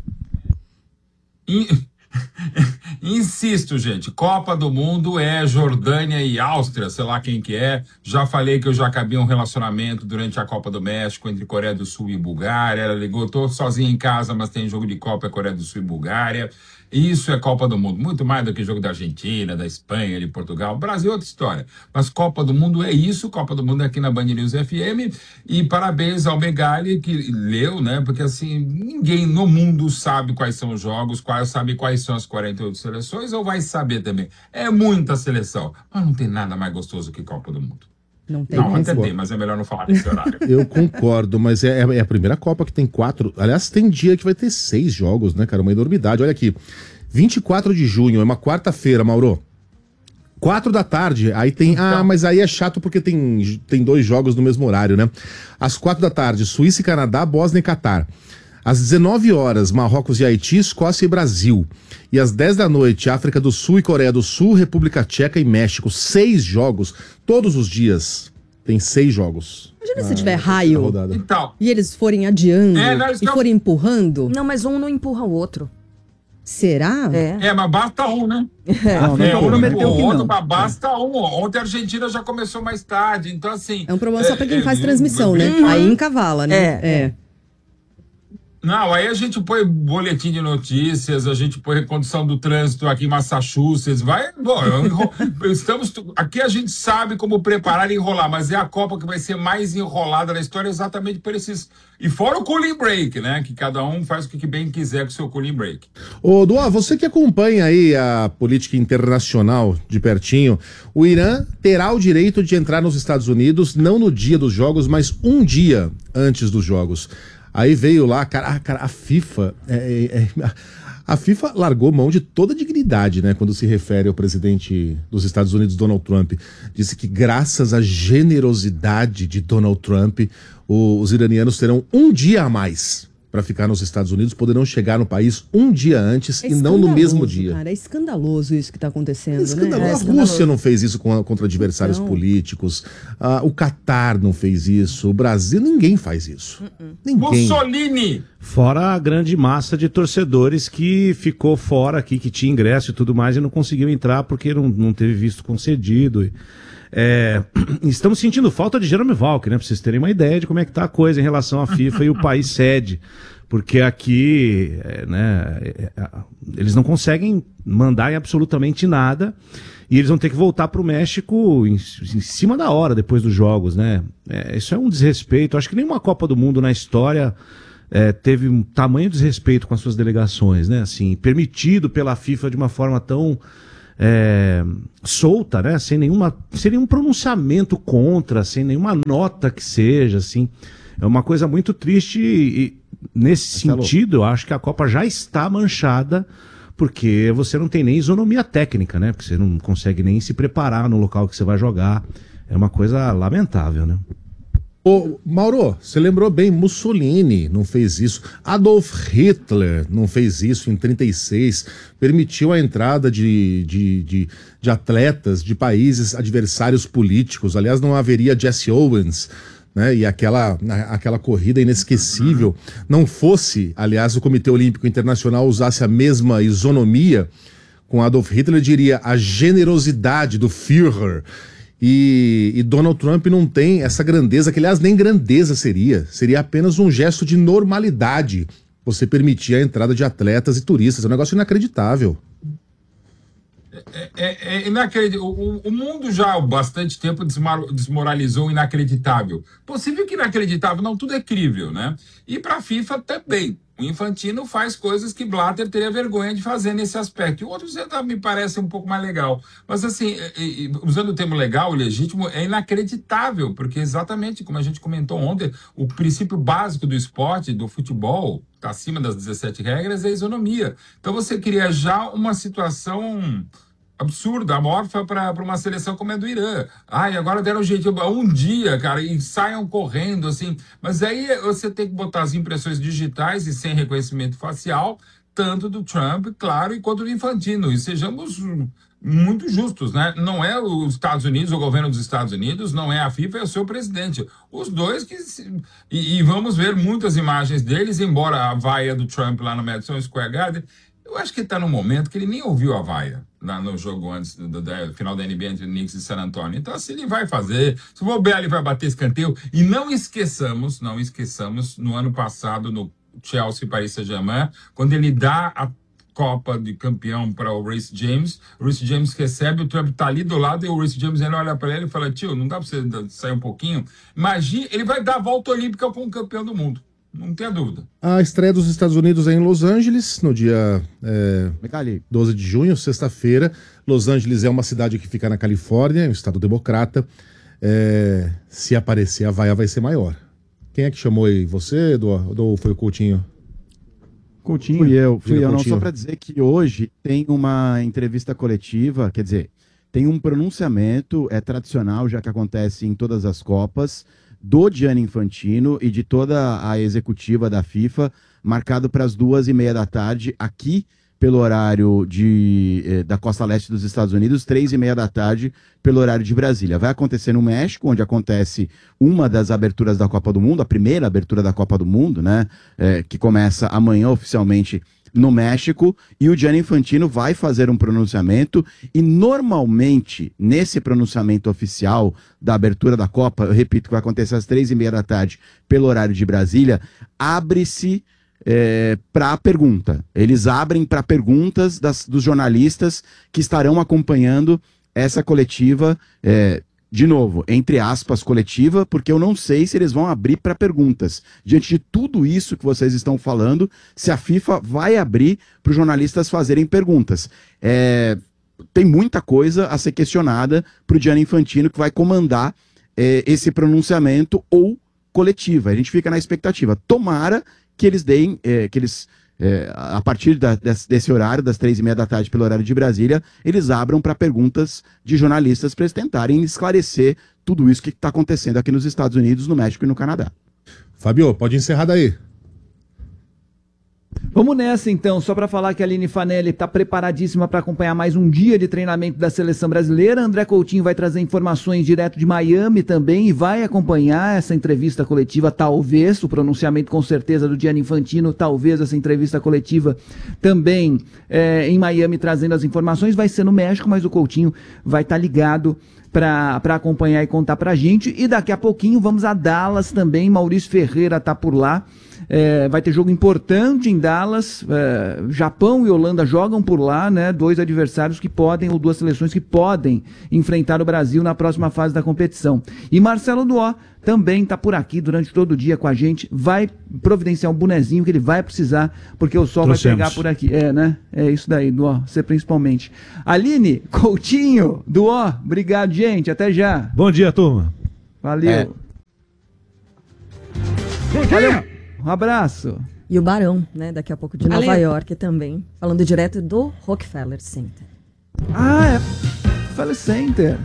insisto, gente, Copa do Mundo é Jordânia e Áustria, sei lá quem que é. Já falei que eu já acabei um relacionamento durante a Copa do México entre Coreia do Sul e Bulgária. Ela ligou, tô sozinha em casa, mas tem jogo de Copa, é Coreia do Sul e Bulgária. Isso é Copa do Mundo, muito mais do que jogo da Argentina, da Espanha, de Portugal. Brasil é outra história. Mas Copa do Mundo é isso, Copa do Mundo é aqui na Band News FM. E parabéns ao Megali, que leu, né? Porque assim, ninguém no mundo sabe quais são os jogos, sabe quais são as 48 seleções, ou vai saber também. É muita seleção, mas não tem nada mais gostoso que Copa do Mundo. Não tem. Não, até tem, mas é melhor não falar desse horário. Eu concordo, mas é a primeira Copa que tem 4. Aliás, tem dia que vai ter 6 jogos, né, cara? Uma enormidade. Olha aqui. 24 de junho, é uma quarta-feira, Mauro. 4 da tarde, aí tem... mas aí é chato porque tem 2 jogos no mesmo horário, né? Às 4 da tarde, Suíça e Canadá, Bósnia e Catar. Às 19 horas, Marrocos e Haiti, Escócia e Brasil. E às 10 da noite, África do Sul e Coreia do Sul, República Tcheca e México. 6 jogos, todos os dias. Tem 6 jogos. Imagina se tiver raio então, e eles forem adiando e forem empurrando. Não, mas um não empurra o outro. Será? Mas basta um, né? Não prometeu o que outro, não. mas basta um. Ontem a Argentina já começou mais tarde, então assim... É um problema só pra quem faz transmissão, né? Aí encavala, né? Não, aí a gente põe boletim de notícias, a gente põe recondução do trânsito aqui em Massachusetts, aqui a gente sabe como preparar e enrolar, mas é a Copa que vai ser mais enrolada na história exatamente por esses... E fora o cooling break, né, que cada um faz o que bem quiser com o seu cooling break. Ô, Duá, você que acompanha aí a política internacional de pertinho, o Irã terá o direito de entrar nos Estados Unidos, não no dia dos jogos, mas um dia antes dos jogos. Aí veio lá, cara, a FIFA... A FIFA largou mão de toda a dignidade, né, quando se refere ao presidente dos Estados Unidos, Donald Trump. Disse que graças à generosidade de Donald Trump, os iranianos terão um dia a mais para ficar nos Estados Unidos poderão chegar no país um dia antes É e não no mesmo dia. Cara, é escandaloso isso que está acontecendo, A Rússia não fez isso contra adversários políticos, o Catar não fez isso, o Brasil, ninguém faz isso. Ninguém. Mussolini! Fora a grande massa de torcedores que ficou fora aqui, que tinha ingresso e tudo mais e não conseguiu entrar porque não teve visto concedido. Estamos sentindo falta de Jerome Valcke, né? Pra vocês terem uma ideia de como é que tá a coisa em relação à FIFA e o país sede. Porque aqui, eles não conseguem mandar em absolutamente nada e eles vão ter que voltar pro México em cima da hora, depois dos jogos, né? Isso é um desrespeito. Acho que nenhuma Copa do Mundo na história teve um tamanho desrespeito com as suas delegações, né? Assim, permitido pela FIFA de uma forma tão solta, né? Sem nenhum pronunciamento contra, sem nenhuma nota que seja, assim. É uma coisa muito triste e nesse sentido, eu acho que a Copa já está manchada porque você não tem nem isonomia técnica, né? Porque você não consegue nem se preparar no local que você vai jogar. É uma coisa lamentável, né? Ô, Mauro, você lembrou bem, Mussolini não fez isso, Adolf Hitler não fez isso em 36, permitiu a entrada de atletas de países adversários políticos, aliás não haveria Jesse Owens, né, e aquela corrida inesquecível, não fosse, aliás, o Comitê Olímpico Internacional usasse a mesma isonomia com Adolf Hitler, diria a generosidade do Führer. E Donald Trump não tem essa grandeza, que aliás nem grandeza seria apenas um gesto de normalidade você permitir a entrada de atletas e turistas, é um negócio inacreditável. É inacreditável. O mundo já há bastante tempo desmoralizou o inacreditável. Possível que inacreditável, não, tudo é crível, né? E para a FIFA também. O Infantino faz coisas que Blatter teria vergonha de fazer nesse aspecto. E outros me parece um pouco mais legal. Mas assim, usando o termo legal, legítimo, é inacreditável, porque exatamente como a gente comentou ontem, o princípio básico do esporte, do futebol, está acima das 17 regras, é a isonomia. Então você cria já uma situação absurda, amorfa para uma seleção como a do Irã. Ai, agora deram um jeito, um dia, cara, e saiam correndo, assim. Mas aí você tem que botar as impressões digitais e sem reconhecimento facial, tanto do Trump, claro, quanto do Infantino. E sejamos muito justos, né? Não é os Estados Unidos, o governo dos Estados Unidos, não é a FIFA, é o seu presidente. Os dois que... E vamos ver muitas imagens deles, embora a vaia do Trump lá no Madison Square Garden... Eu acho que está no momento que ele nem ouviu a vaia no jogo antes do final da NBA entre Knicks e San Antonio. Então, assim, ele vai fazer. Se o Bell, ele vai bater escanteio. E não esqueçamos, no ano passado, no Chelsea Paris Saint-Germain, quando ele dá a Copa de campeão para o Reece James recebe, o Trump tá ali do lado e o Reece James ele olha para ele e fala, tio, não dá para você sair um pouquinho? Imagina, ele vai dar a volta olímpica com o campeão do mundo. Não tenha dúvida. A estreia dos Estados Unidos é em Los Angeles, no dia 12 de junho, sexta-feira. Los Angeles é uma cidade que fica na Califórnia, é um estado democrata. Se aparecer, a vaia vai ser maior. Quem é que chamou aí? Você, ou foi o Coutinho? Coutinho. Fui eu, não, só para dizer que hoje tem uma entrevista coletiva, quer dizer, tem um pronunciamento, é tradicional, já que acontece em todas as Copas, do Gianni Infantino e de toda a executiva da FIFA, marcado para as 2:30 da tarde, aqui pelo horário da costa leste dos Estados Unidos, 3:30 da tarde pelo horário de Brasília. Vai acontecer no México, onde acontece uma das aberturas da Copa do Mundo, a primeira abertura da Copa do Mundo, né, que começa amanhã oficialmente no México, e o Gianni Infantino vai fazer um pronunciamento, e normalmente, nesse pronunciamento oficial da abertura da Copa, eu repito, que vai acontecer às 3:30 da tarde, pelo horário de Brasília, abre-se para pergunta. Eles abrem para perguntas dos jornalistas que estarão acompanhando essa coletiva, de novo, entre aspas, coletiva, porque eu não sei se eles vão abrir para perguntas. Diante de tudo isso que vocês estão falando, se a FIFA vai abrir para os jornalistas fazerem perguntas. Tem muita coisa a ser questionada para o Gianni Infantino, que vai comandar esse pronunciamento ou coletiva. A gente fica na expectativa. Tomara que eles deem, a partir desse horário, das 3:30 da tarde, pelo horário de Brasília, eles abram para perguntas de jornalistas para eles tentarem esclarecer tudo isso que está acontecendo aqui nos Estados Unidos, no México e no Canadá. Fabio, pode encerrar daí. Vamos nessa então, só para falar que a Aline Fanelli está preparadíssima para acompanhar mais um dia de treinamento da seleção brasileira. André Coutinho vai trazer informações direto de Miami também e vai acompanhar essa entrevista coletiva, talvez, o pronunciamento com certeza do Gianni Infantino, talvez essa entrevista coletiva também em Miami trazendo as informações. Vai ser no México, mas o Coutinho vai estar ligado para acompanhar e contar pra gente. E daqui a pouquinho vamos a Dallas também, Maurício Ferreira tá por lá. Vai ter jogo importante em Dallas, Japão e Holanda jogam por lá, né? 2 adversários que podem, ou 2 seleções que podem enfrentar o Brasil na próxima fase da competição. E Marcelo Duó também está por aqui durante todo o dia com a gente, vai providenciar um bonezinho que ele vai precisar, porque o sol vai pegar por aqui. Né? É isso daí, Duó, você principalmente. Aline, Coutinho, Duó, obrigado, gente, até já. Bom dia, turma. Valeu. Valeu. Um abraço. E o Barão, né, daqui a pouco de Nova York também, falando direto do Rockefeller Center. Rockefeller Center.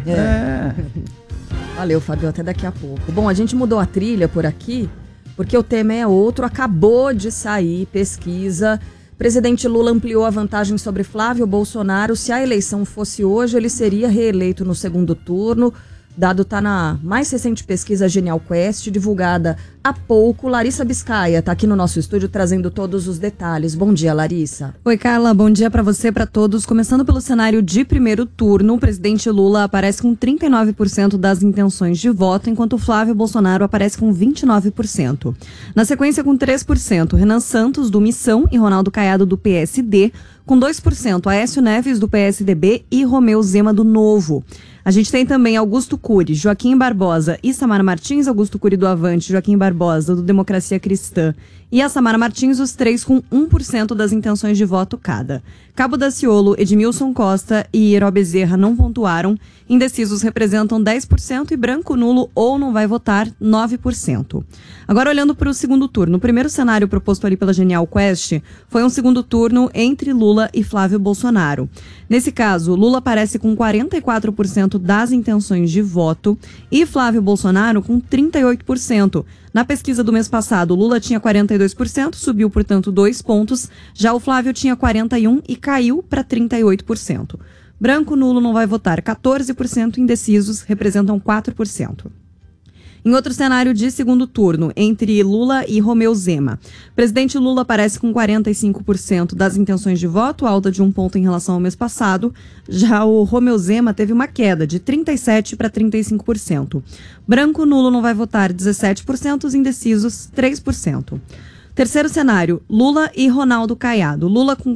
Valeu, Fabio, até daqui a pouco. Bom, a gente mudou a trilha por aqui, porque o tema é outro, acabou de sair pesquisa. Presidente Lula ampliou a vantagem sobre Flávio Bolsonaro. Se a eleição fosse hoje, ele seria reeleito no segundo turno. Dado está na mais recente pesquisa Genial Quest, divulgada há pouco. Larissa Biscaia está aqui no nosso estúdio trazendo todos os detalhes. Bom dia, Larissa. Oi, Carla. Bom dia para você, para todos. Começando pelo cenário de primeiro turno, o presidente Lula aparece com 39% das intenções de voto, enquanto Flávio Bolsonaro aparece com 29%. Na sequência, com 3%, Renan Santos, do Missão, e Ronaldo Caiado, do PSD, com 2%, Aécio Neves, do PSDB, e Romeu Zema, do Novo. A gente tem também Augusto Cury, Joaquim Barbosa e Samara Martins, Augusto Cury do Avante, Joaquim Barbosa do Democracia Cristã e a Samara Martins, os 3 com 1% das intenções de voto cada. Cabo Daciolo, Edmilson Costa e Herói Bezerra não pontuaram. Indecisos representam 10% e branco, nulo ou não vai votar 9%. Agora olhando para o segundo turno, o primeiro cenário proposto ali pela Genial Quest foi um segundo turno entre Lula e Flávio Bolsonaro. Nesse caso, Lula aparece com 44% das intenções de voto e Flávio Bolsonaro com 38%. Na pesquisa do mês passado, Lula tinha 42%, subiu, portanto, 2 pontos. Já o Flávio tinha 41% e caiu para 38%. Branco, nulo, não vai votar 14%, indecisos representam 4%. Em outro cenário de segundo turno, entre Lula e Romeu Zema, presidente Lula aparece com 45% das intenções de voto, alta de 1 ponto em relação ao mês passado. Já o Romeu Zema teve uma queda de 37% para 35%. Branco, nulo, não vai votar 17%, os indecisos 3%. Terceiro cenário, Lula e Ronaldo Caiado. Lula com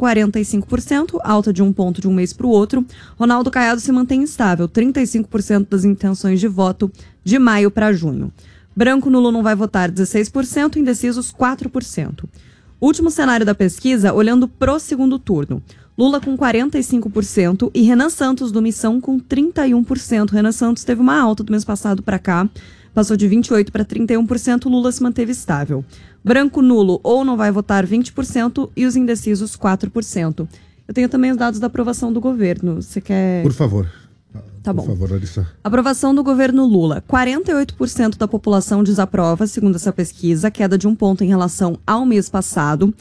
45%, alta de 1 ponto de um mês para o outro. Ronaldo Caiado se mantém estável, 35% das intenções de voto de maio para junho. Branco, nulo, não vai votar 16%, indecisos 4%. Último cenário da pesquisa, olhando pro segundo turno. Lula com 45% e Renan Santos do Missão com 31%. Renan Santos teve uma alta do mês passado para cá, passou de 28% para 31%, Lula se manteve estável. Branco, nulo ou não vai votar 20% e os indecisos 4%. Eu tenho também os dados da aprovação do governo. Você quer... Por favor. Tá bom. Por favor, Larissa. Aprovação do governo Lula. 48% da população desaprova, segundo essa pesquisa, queda de 1 ponto em relação ao mês passado.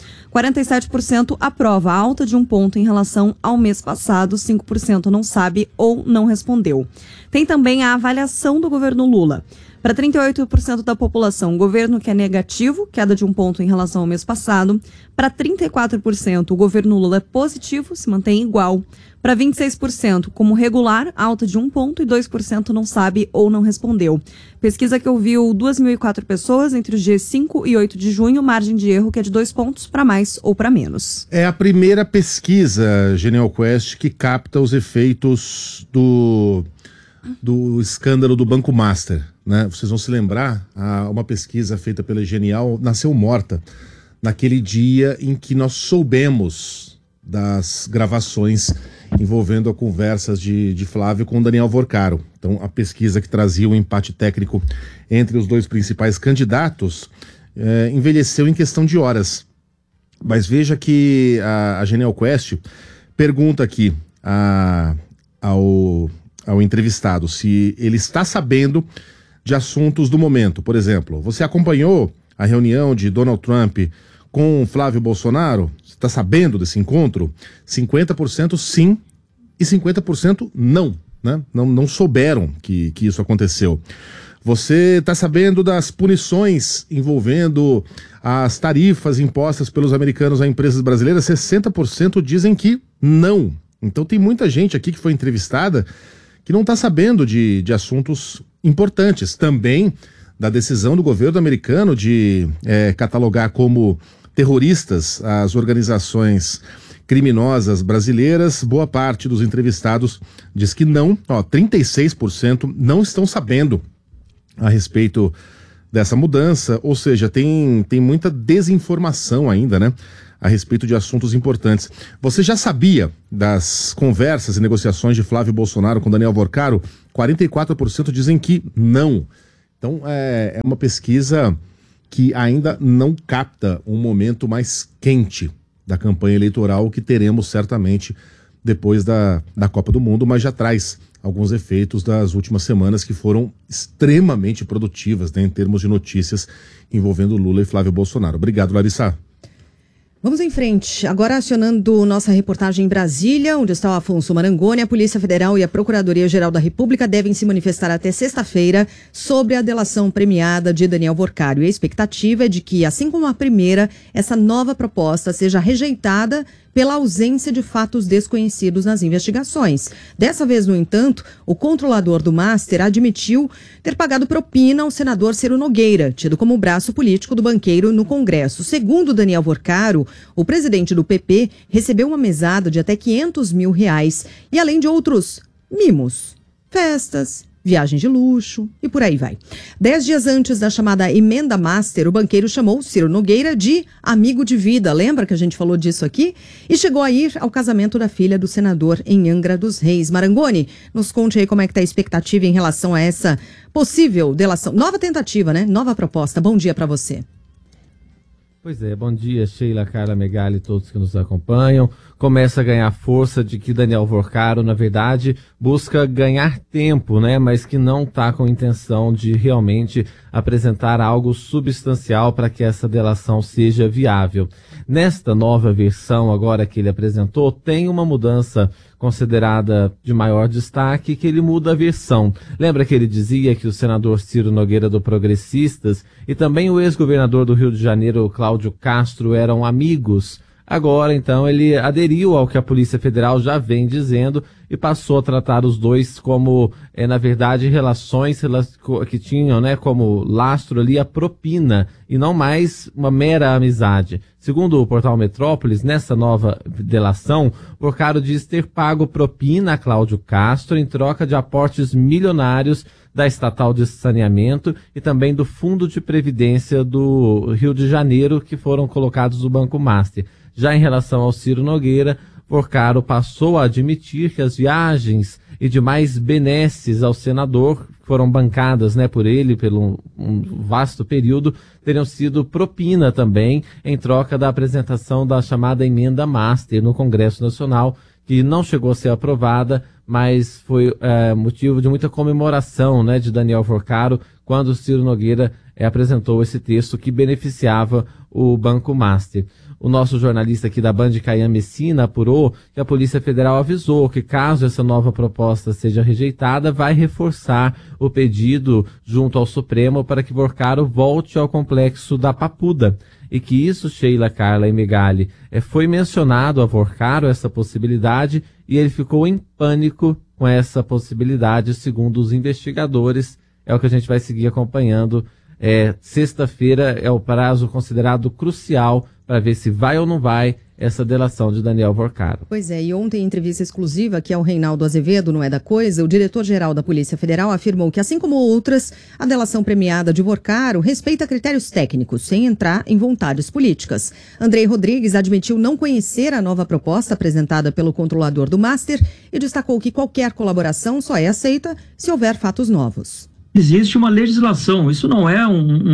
47% aprova, alta de 1 ponto em relação ao mês passado. 5% não sabe ou não respondeu. Tem também a avaliação do governo Lula. Para 38% da população, o governo que é negativo, queda de 1 ponto em relação ao mês passado. Para 34%, o governo Lula é positivo, se mantém igual. Para 26%, como regular, alta de 1 ponto e 2% não sabe ou não respondeu. Pesquisa que ouviu 2.004 pessoas entre os dias 5 e 8 de junho, margem de erro que é de 2 pontos para mais ou para menos. É a primeira pesquisa Genial Quest que capta os efeitos do escândalo do Banco Master, né? Vocês vão se lembrar, uma pesquisa feita pela Genial nasceu morta naquele dia em que nós soubemos das gravações envolvendo a conversas de Flávio com Daniel Vorcaro. Então, a pesquisa que trazia o empate técnico entre os 2 principais candidatos envelheceu em questão de horas. Mas veja que a Genial Quest pergunta aqui ao entrevistado se ele está sabendo de assuntos do momento. Por exemplo, você acompanhou a reunião de Donald Trump com Flávio Bolsonaro? tá sabendo desse encontro? 50% sim e 50% não, né? Não souberam que isso aconteceu. Você está sabendo das punições envolvendo as tarifas impostas pelos americanos a empresas brasileiras? 60% dizem que não. Então tem muita gente aqui que foi entrevistada que não está sabendo de assuntos importantes. Também da decisão do governo americano de catalogar como terroristas as organizações criminosas brasileiras. Boa parte dos entrevistados diz que não. 36% não estão sabendo a respeito dessa mudança, ou seja, tem muita desinformação ainda, né, a respeito de assuntos importantes. Você já sabia das conversas e negociações de Flávio Bolsonaro com Daniel Vorcaro? 44% dizem que não. Então é uma pesquisa que ainda não capta um momento mais quente da campanha eleitoral que teremos certamente depois da Copa do Mundo, mas já traz alguns efeitos das últimas semanas que foram extremamente produtivas, né, em termos de notícias envolvendo Lula e Flávio Bolsonaro. Obrigado, Larissa. Vamos em frente. Agora acionando nossa reportagem em Brasília, onde está o Afonso Marangoni, a Polícia Federal e a Procuradoria-Geral da República devem se manifestar até sexta-feira sobre a delação premiada de Daniel Vorcaro. E a expectativa é de que, assim como a primeira, essa nova proposta seja rejeitada pela ausência de fatos desconhecidos nas investigações. Dessa vez, no entanto, o controlador do Master admitiu ter pagado propina ao senador Ciro Nogueira, tido como braço político do banqueiro no Congresso. Segundo Daniel Vorcaro, o presidente do PP recebeu uma mesada de até R$500 mil e além de outros mimos, festas, viagens de luxo e por aí vai. 10 dias antes da chamada emenda Master, o banqueiro chamou Ciro Nogueira de amigo de vida. Lembra que a gente falou disso aqui? E chegou a ir ao casamento da filha do senador em Angra dos Reis. Marangoni, nos conte aí como é que está a expectativa em relação a essa possível delação. Nova tentativa, né? Nova proposta. Bom dia para você. Pois é, bom dia, Sheila, Carla, Megali e todos que nos acompanham. Começa a ganhar força de que Daniel Vorcaro, na verdade, busca ganhar tempo, né? Mas que não está com intenção de realmente apresentar algo substancial para que essa delação seja viável. Nesta nova versão agora que ele apresentou, tem uma mudança considerada de maior destaque, que ele muda a versão. Lembra que ele dizia que o senador Ciro Nogueira do Progressistas e também o ex-governador do Rio de Janeiro, Cláudio Castro, eram amigos? Agora, então, ele aderiu ao que a Polícia Federal já vem dizendo e passou a tratar os dois como, na verdade, relações que tinham, né, como lastro ali a propina e não mais uma mera amizade. Segundo o portal Metrópolis, nessa nova delação, Vorcaro diz ter pago propina a Cláudio Castro em troca de aportes milionários da estatal de saneamento e também do Fundo de Previdência do Rio de Janeiro, que foram colocados no Banco Master. Já em relação ao Ciro Nogueira, Vorcaro passou a admitir que as viagens e demais benesses ao senador, que foram bancadas, né, por ele pelo um vasto período, teriam sido propina também em troca da apresentação da chamada emenda Master no Congresso Nacional, que não chegou a ser aprovada, mas foi motivo de muita comemoração, né, de Daniel Vorcaro quando o Ciro Nogueira apresentou esse texto que beneficiava o Banco Master. O nosso jornalista aqui da Band, Caian Messina, apurou que a Polícia Federal avisou que, caso essa nova proposta seja rejeitada, vai reforçar o pedido junto ao Supremo para que Vorcaro volte ao complexo da Papuda. E que isso, Sheila, Carla e Megali, foi mencionado a Vorcaro essa possibilidade e ele ficou em pânico com essa possibilidade, segundo os investigadores. É o que a gente vai seguir acompanhando. Sexta-feira é o prazo considerado crucial para ver se vai ou não vai essa delação de Daniel Vorcaro. Pois é, e ontem em entrevista exclusiva aqui ao Reinaldo Azevedo, não é da coisa, o diretor-geral da Polícia Federal afirmou que, assim como outras, a delação premiada de Vorcaro respeita critérios técnicos, sem entrar em vontades políticas. Andrei Rodrigues admitiu não conhecer a nova proposta apresentada pelo controlador do Master e destacou que qualquer colaboração só é aceita se houver fatos novos. Existe uma legislação, isso não é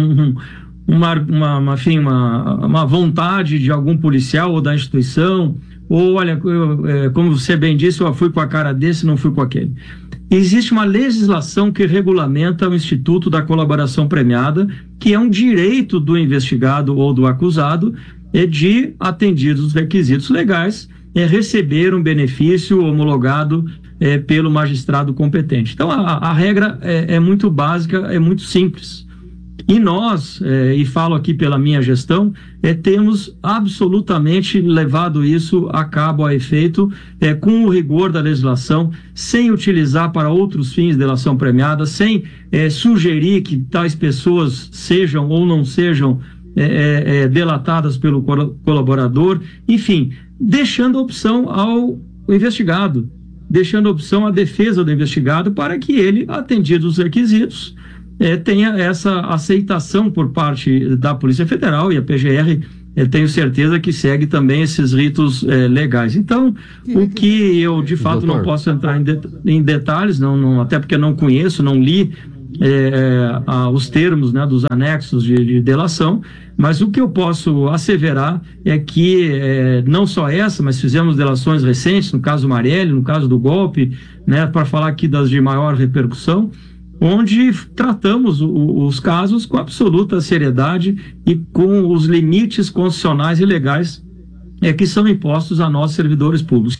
uma vontade de algum policial ou da instituição, ou olha, como você bem disse, eu fui com a cara desse, não fui com aquele. Existe uma legislação que regulamenta o Instituto da Colaboração Premiada, que é um direito do investigado ou do acusado de, atendidos os requisitos legais, receber um benefício homologado pelo magistrado competente. Então, a regra é muito básica, é muito simples. E nós, e falo aqui pela minha gestão, temos absolutamente levado isso a cabo, a efeito, com o rigor da legislação, sem utilizar para outros fins delação premiada, sem sugerir que tais pessoas sejam ou não sejam delatadas pelo colaborador, enfim, deixando a opção ao investigado, deixando a opção à defesa do investigado para que ele, atendidos os requisitos, tenha essa aceitação por parte da Polícia Federal, e a PGR, tenho certeza que segue também esses ritos legais. Então, o que eu de fato não posso entrar em detalhes, até porque não conheço, não li os termos, né, dos anexos de delação, mas o que eu posso asseverar é que não só essa, mas fizemos delações recentes, no caso Marielle, no caso do golpe, né, para falar aqui das de maior repercussão, onde tratamos os casos com absoluta seriedade e com os limites constitucionais e legais que são impostos a nós, servidores públicos.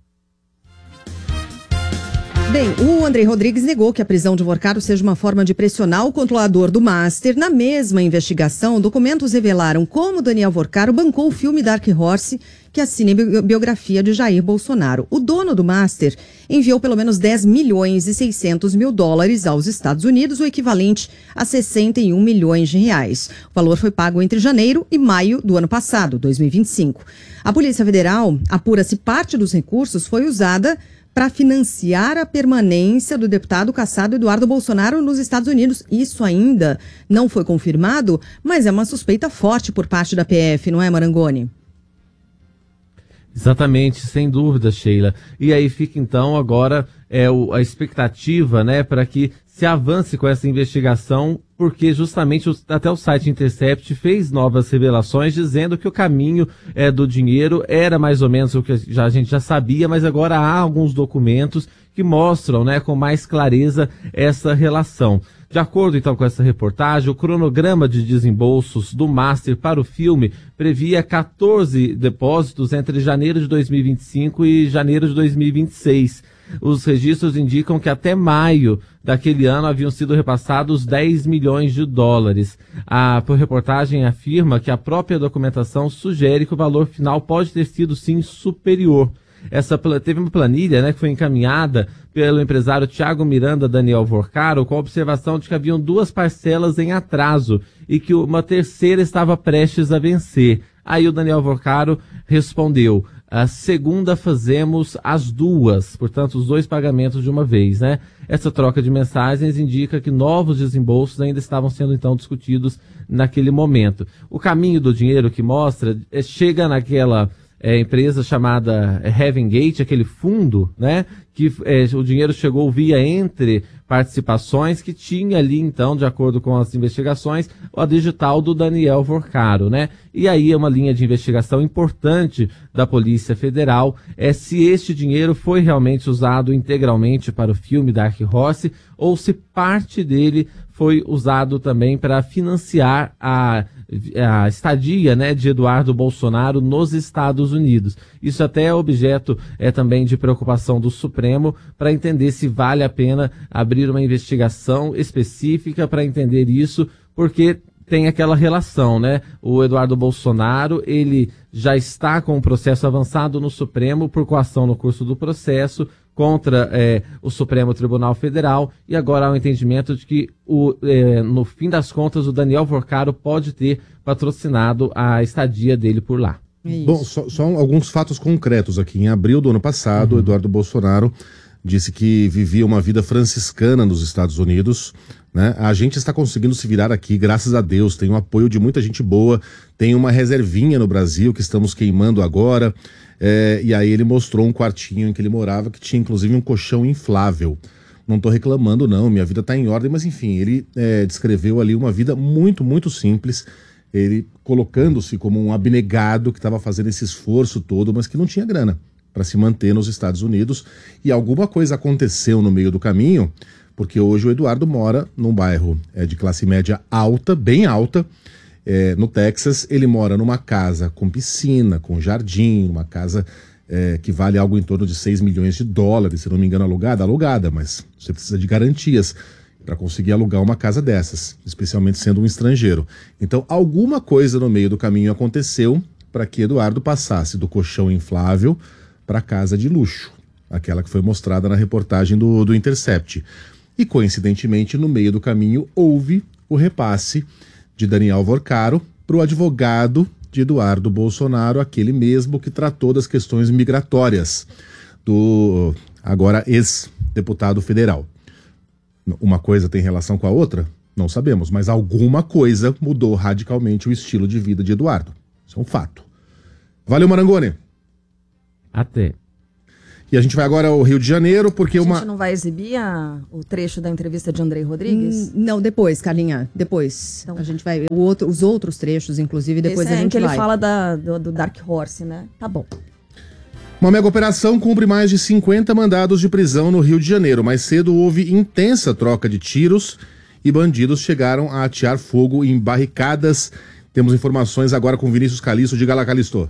Bem, o Andrei Rodrigues negou que a prisão de Vorcaro seja uma forma de pressionar o controlador do Master. Na mesma investigação, documentos revelaram como Daniel Vorcaro bancou o filme Dark Horse, que é a cinebiografia de Jair Bolsonaro. O dono do Master enviou pelo menos 10 milhões e 600 mil dólares aos Estados Unidos, o equivalente a 61 milhões de reais. O valor foi pago entre janeiro e maio do ano passado, 2025. A Polícia Federal apura se parte dos recursos foi usada para financiar a permanência do deputado cassado Eduardo Bolsonaro nos Estados Unidos. Isso ainda não foi confirmado, mas é uma suspeita forte por parte da PF, não é, Marangoni? Exatamente, sem dúvida, Sheila. E aí fica então agora a expectativa, né, para que se avance com essa investigação, porque justamente até o site Intercept fez novas revelações dizendo que o caminho do dinheiro era mais ou menos o que a gente já sabia, mas agora há alguns documentos que mostram, né, com mais clareza essa relação. De acordo então com essa reportagem, o cronograma de desembolsos do Master para o filme previa 14 depósitos entre janeiro de 2025 e janeiro de 2026. Os registros indicam que até maio daquele ano haviam sido repassados 10 milhões de dólares. A reportagem afirma que a própria documentação sugere que o valor final pode ter sido, sim, superior. Teve uma planilha, né, que foi encaminhada pelo empresário Thiago Miranda Daniel Vorcaro com a observação de que haviam 2 parcelas em atraso e que uma terceira estava prestes a vencer. Aí o Daniel Vorcaro respondeu: a segunda fazemos as 2, portanto os 2 pagamentos de uma vez, né? Essa troca de mensagens indica que novos desembolsos ainda estavam sendo então discutidos naquele momento. O caminho do dinheiro que mostra chega naquela empresa chamada Heaven Gate, aquele fundo, né, que o dinheiro chegou via entre participações que tinha ali, então, de acordo com as investigações, a digital do Daniel Vorcaro, né? E aí é uma linha de investigação importante da Polícia Federal, se este dinheiro foi realmente usado integralmente para o filme Dark Horse ou se parte dele foi usado também para financiar a estadia, né, de Eduardo Bolsonaro nos Estados Unidos. Isso até é objeto também de preocupação do Supremo para entender se vale a pena abrir uma investigação específica para entender isso, porque tem aquela relação, né? O Eduardo Bolsonaro, ele já está com um processo avançado no Supremo por coação no curso do processo contra o Supremo Tribunal Federal, e agora há um entendimento de que, no fim das contas, o Daniel Vorcaro pode ter patrocinado a estadia dele por lá. Bom, só alguns fatos concretos aqui. Em abril do ano passado, o Eduardo Bolsonaro disse que vivia uma vida franciscana nos Estados Unidos, né? A gente está conseguindo se virar aqui, graças a Deus, tem o apoio de muita gente boa, tem uma reservinha no Brasil que estamos queimando agora, e aí ele mostrou um quartinho em que ele morava, que tinha inclusive um colchão inflável. Não estou reclamando não, minha vida está em ordem, mas enfim, ele descreveu ali uma vida muito, muito simples, ele colocando-se como um abnegado que estava fazendo esse esforço todo, mas que não tinha grana para se manter nos Estados Unidos, e alguma coisa aconteceu no meio do caminho, porque hoje o Eduardo mora num bairro de classe média alta, bem alta, no Texas. Ele mora numa casa com piscina, com jardim, uma casa que vale algo em torno de $6 milhões, se não me engano, alugada, mas você precisa de garantias para conseguir alugar uma casa dessas, especialmente sendo um estrangeiro. Então, alguma coisa no meio do caminho aconteceu para que Eduardo passasse do colchão inflável para a casa de luxo, aquela que foi mostrada na reportagem do Intercept. E, coincidentemente, no meio do caminho, houve o repasse de Daniel Vorcaro para o advogado de Eduardo Bolsonaro, aquele mesmo que tratou das questões migratórias do agora ex-deputado federal. Uma coisa tem relação com a outra? Não sabemos, mas alguma coisa mudou radicalmente o estilo de vida de Eduardo. Isso é um fato. Valeu, Marangoni. Até. E a gente vai agora ao Rio de Janeiro, porque A gente não vai exibir o trecho da entrevista de Andrei Rodrigues? Não, depois, Carlinha, depois. Então, a gente vai... os outros trechos, inclusive, depois a gente que vai. ele fala do Dark Horse, né? Tá bom. Uma mega operação cumpre mais de 50 mandados de prisão no Rio de Janeiro. Mais cedo houve intensa troca de tiros e bandidos chegaram a atear fogo em barricadas. Temos informações agora com Vinícius Calisto. Diga lá, Calisto.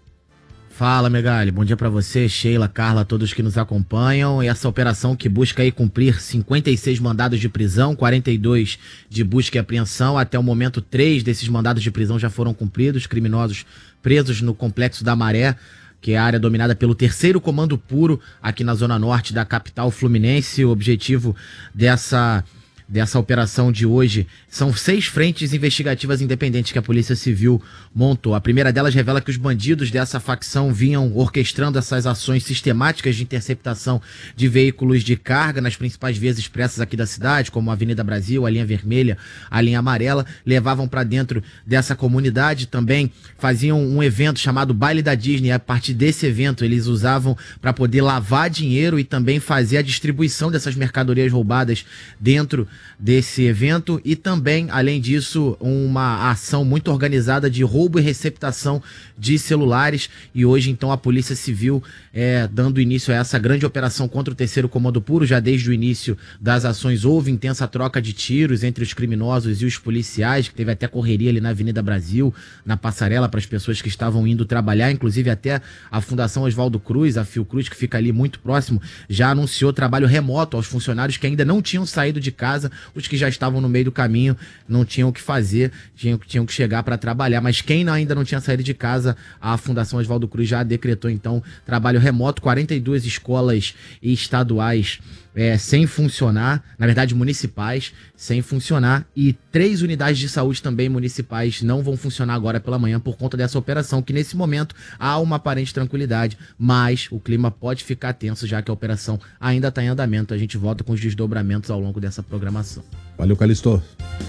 Fala, Megali. Bom dia pra você, Sheila, Carla, todos que nos acompanham. E essa operação que busca aí cumprir 56 mandados de prisão, 42 de busca e apreensão. Até o momento, 3 desses mandados de prisão já foram cumpridos. Criminosos presos no Complexo da Maré, que é a área dominada pelo 3º Comando Puro, aqui na zona norte da capital fluminense. O objetivo dessa operação de hoje são 6 frentes investigativas independentes que a Polícia Civil montou. A primeira delas revela que os bandidos dessa facção vinham orquestrando essas ações sistemáticas de interceptação de veículos de carga nas principais vias expressas aqui da cidade, como a Avenida Brasil, a linha vermelha, a linha amarela, levavam para dentro dessa comunidade, também faziam um evento chamado Baile da Disney. A partir desse evento eles usavam para poder lavar dinheiro e também fazer a distribuição dessas mercadorias roubadas dentro desse evento. E também, além disso, uma ação muito organizada de roubo e receptação de celulares. E hoje, então, a Polícia Civil dando início a essa grande operação contra o 3º Comando Puro. Já desde o início das ações houve intensa troca de tiros entre os criminosos e os policiais, que teve até correria ali na Avenida Brasil, na passarela, para as pessoas que estavam indo trabalhar. Inclusive até a Fundação Oswaldo Cruz, a Fiocruz, que fica ali muito próximo, já anunciou trabalho remoto aos funcionários que ainda não tinham saído de casa. Os que já estavam no meio do caminho não tinham o que fazer, tinham que chegar para trabalhar. Mas quem ainda não tinha saído de casa, a Fundação Oswaldo Cruz já decretou, então, trabalho remoto. 42 escolas estaduais sem funcionar, na verdade municipais, sem funcionar, e 3 unidades de saúde também municipais não vão funcionar agora pela manhã por conta dessa operação, que nesse momento há uma aparente tranquilidade, mas o clima pode ficar tenso, já que a operação ainda está em andamento. A gente volta com os desdobramentos ao longo dessa programação. Valeu, Calisto.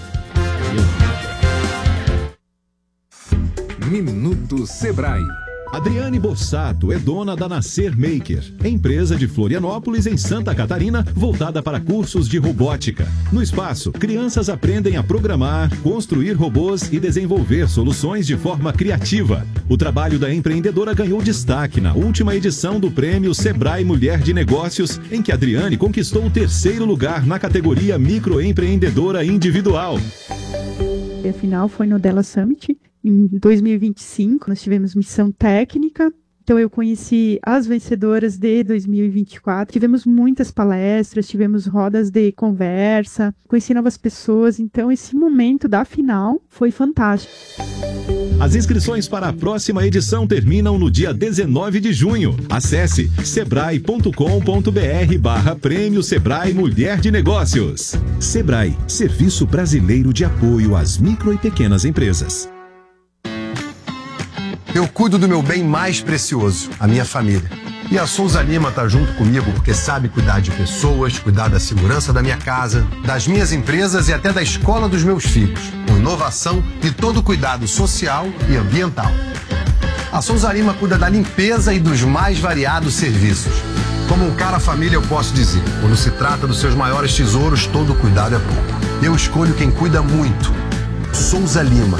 Minuto Sebrae. Adriane Bossato é dona da Nascer Maker, empresa de Florianópolis, em Santa Catarina, voltada para cursos de robótica. No espaço, crianças aprendem a programar, construir robôs e desenvolver soluções de forma criativa. O trabalho da empreendedora ganhou destaque na última edição do Prêmio Sebrae Mulher de Negócios, em que Adriane conquistou o 3º lugar na categoria Microempreendedora Individual. A final foi no Della Summit. Em 2025, nós tivemos missão técnica, então eu conheci as vencedoras de 2024, tivemos muitas palestras, tivemos rodas de conversa, conheci novas pessoas, então esse momento da final foi fantástico. As inscrições para a próxima edição terminam no dia 19 de junho. Acesse sebrae.com.br/Prêmio Sebrae Mulher de Negócios. Sebrae, Serviço Brasileiro de Apoio às Micro e Pequenas Empresas. Eu cuido do meu bem mais precioso, a minha família. E a Souza Lima tá junto comigo porque sabe cuidar de pessoas, cuidar da segurança da minha casa, das minhas empresas e até da escola dos meus filhos, com inovação e todo cuidado social e ambiental. A Souza Lima cuida da limpeza e dos mais variados serviços. Como um cara família, eu posso dizer, quando se trata dos seus maiores tesouros, todo cuidado é pouco. Eu escolho quem cuida muito. Souza Lima.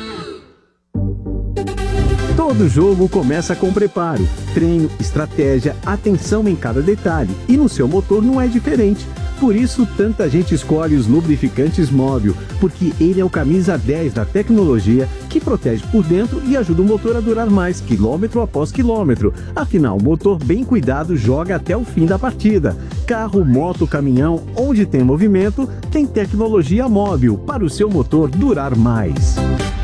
Todo jogo começa com preparo, treino, estratégia, atenção em cada detalhe. E no seu motor não é diferente. Por isso, tanta gente escolhe os lubrificantes Móbil, porque ele é o camisa 10 da tecnologia que protege por dentro e ajuda o motor a durar mais, quilômetro após quilômetro. Afinal, o motor bem cuidado joga até o fim da partida. Carro, moto, caminhão, onde tem movimento, tem tecnologia Móbil para o seu motor durar mais.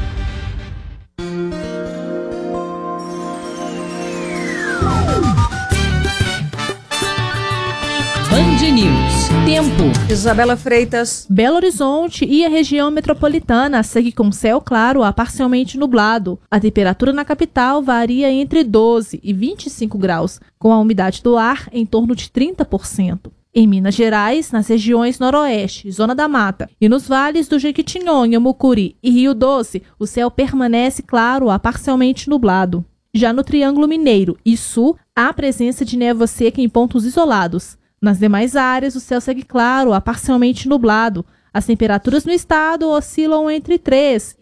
Band News. Tempo. Isabela Freitas. Belo Horizonte e a região metropolitana segue com céu claro a parcialmente nublado. A temperatura na capital varia entre 12 e 25 graus, com a umidade do ar em torno de 30%. Em Minas Gerais, nas regiões Noroeste, Zona da Mata e nos vales do Jequitinhonha, Mucuri e Rio Doce, o céu permanece claro a parcialmente nublado. Já no Triângulo Mineiro e Sul, há presença de névoa seca em pontos isolados. Nas demais áreas, o céu segue claro a parcialmente nublado. As temperaturas no estado oscilam entre 3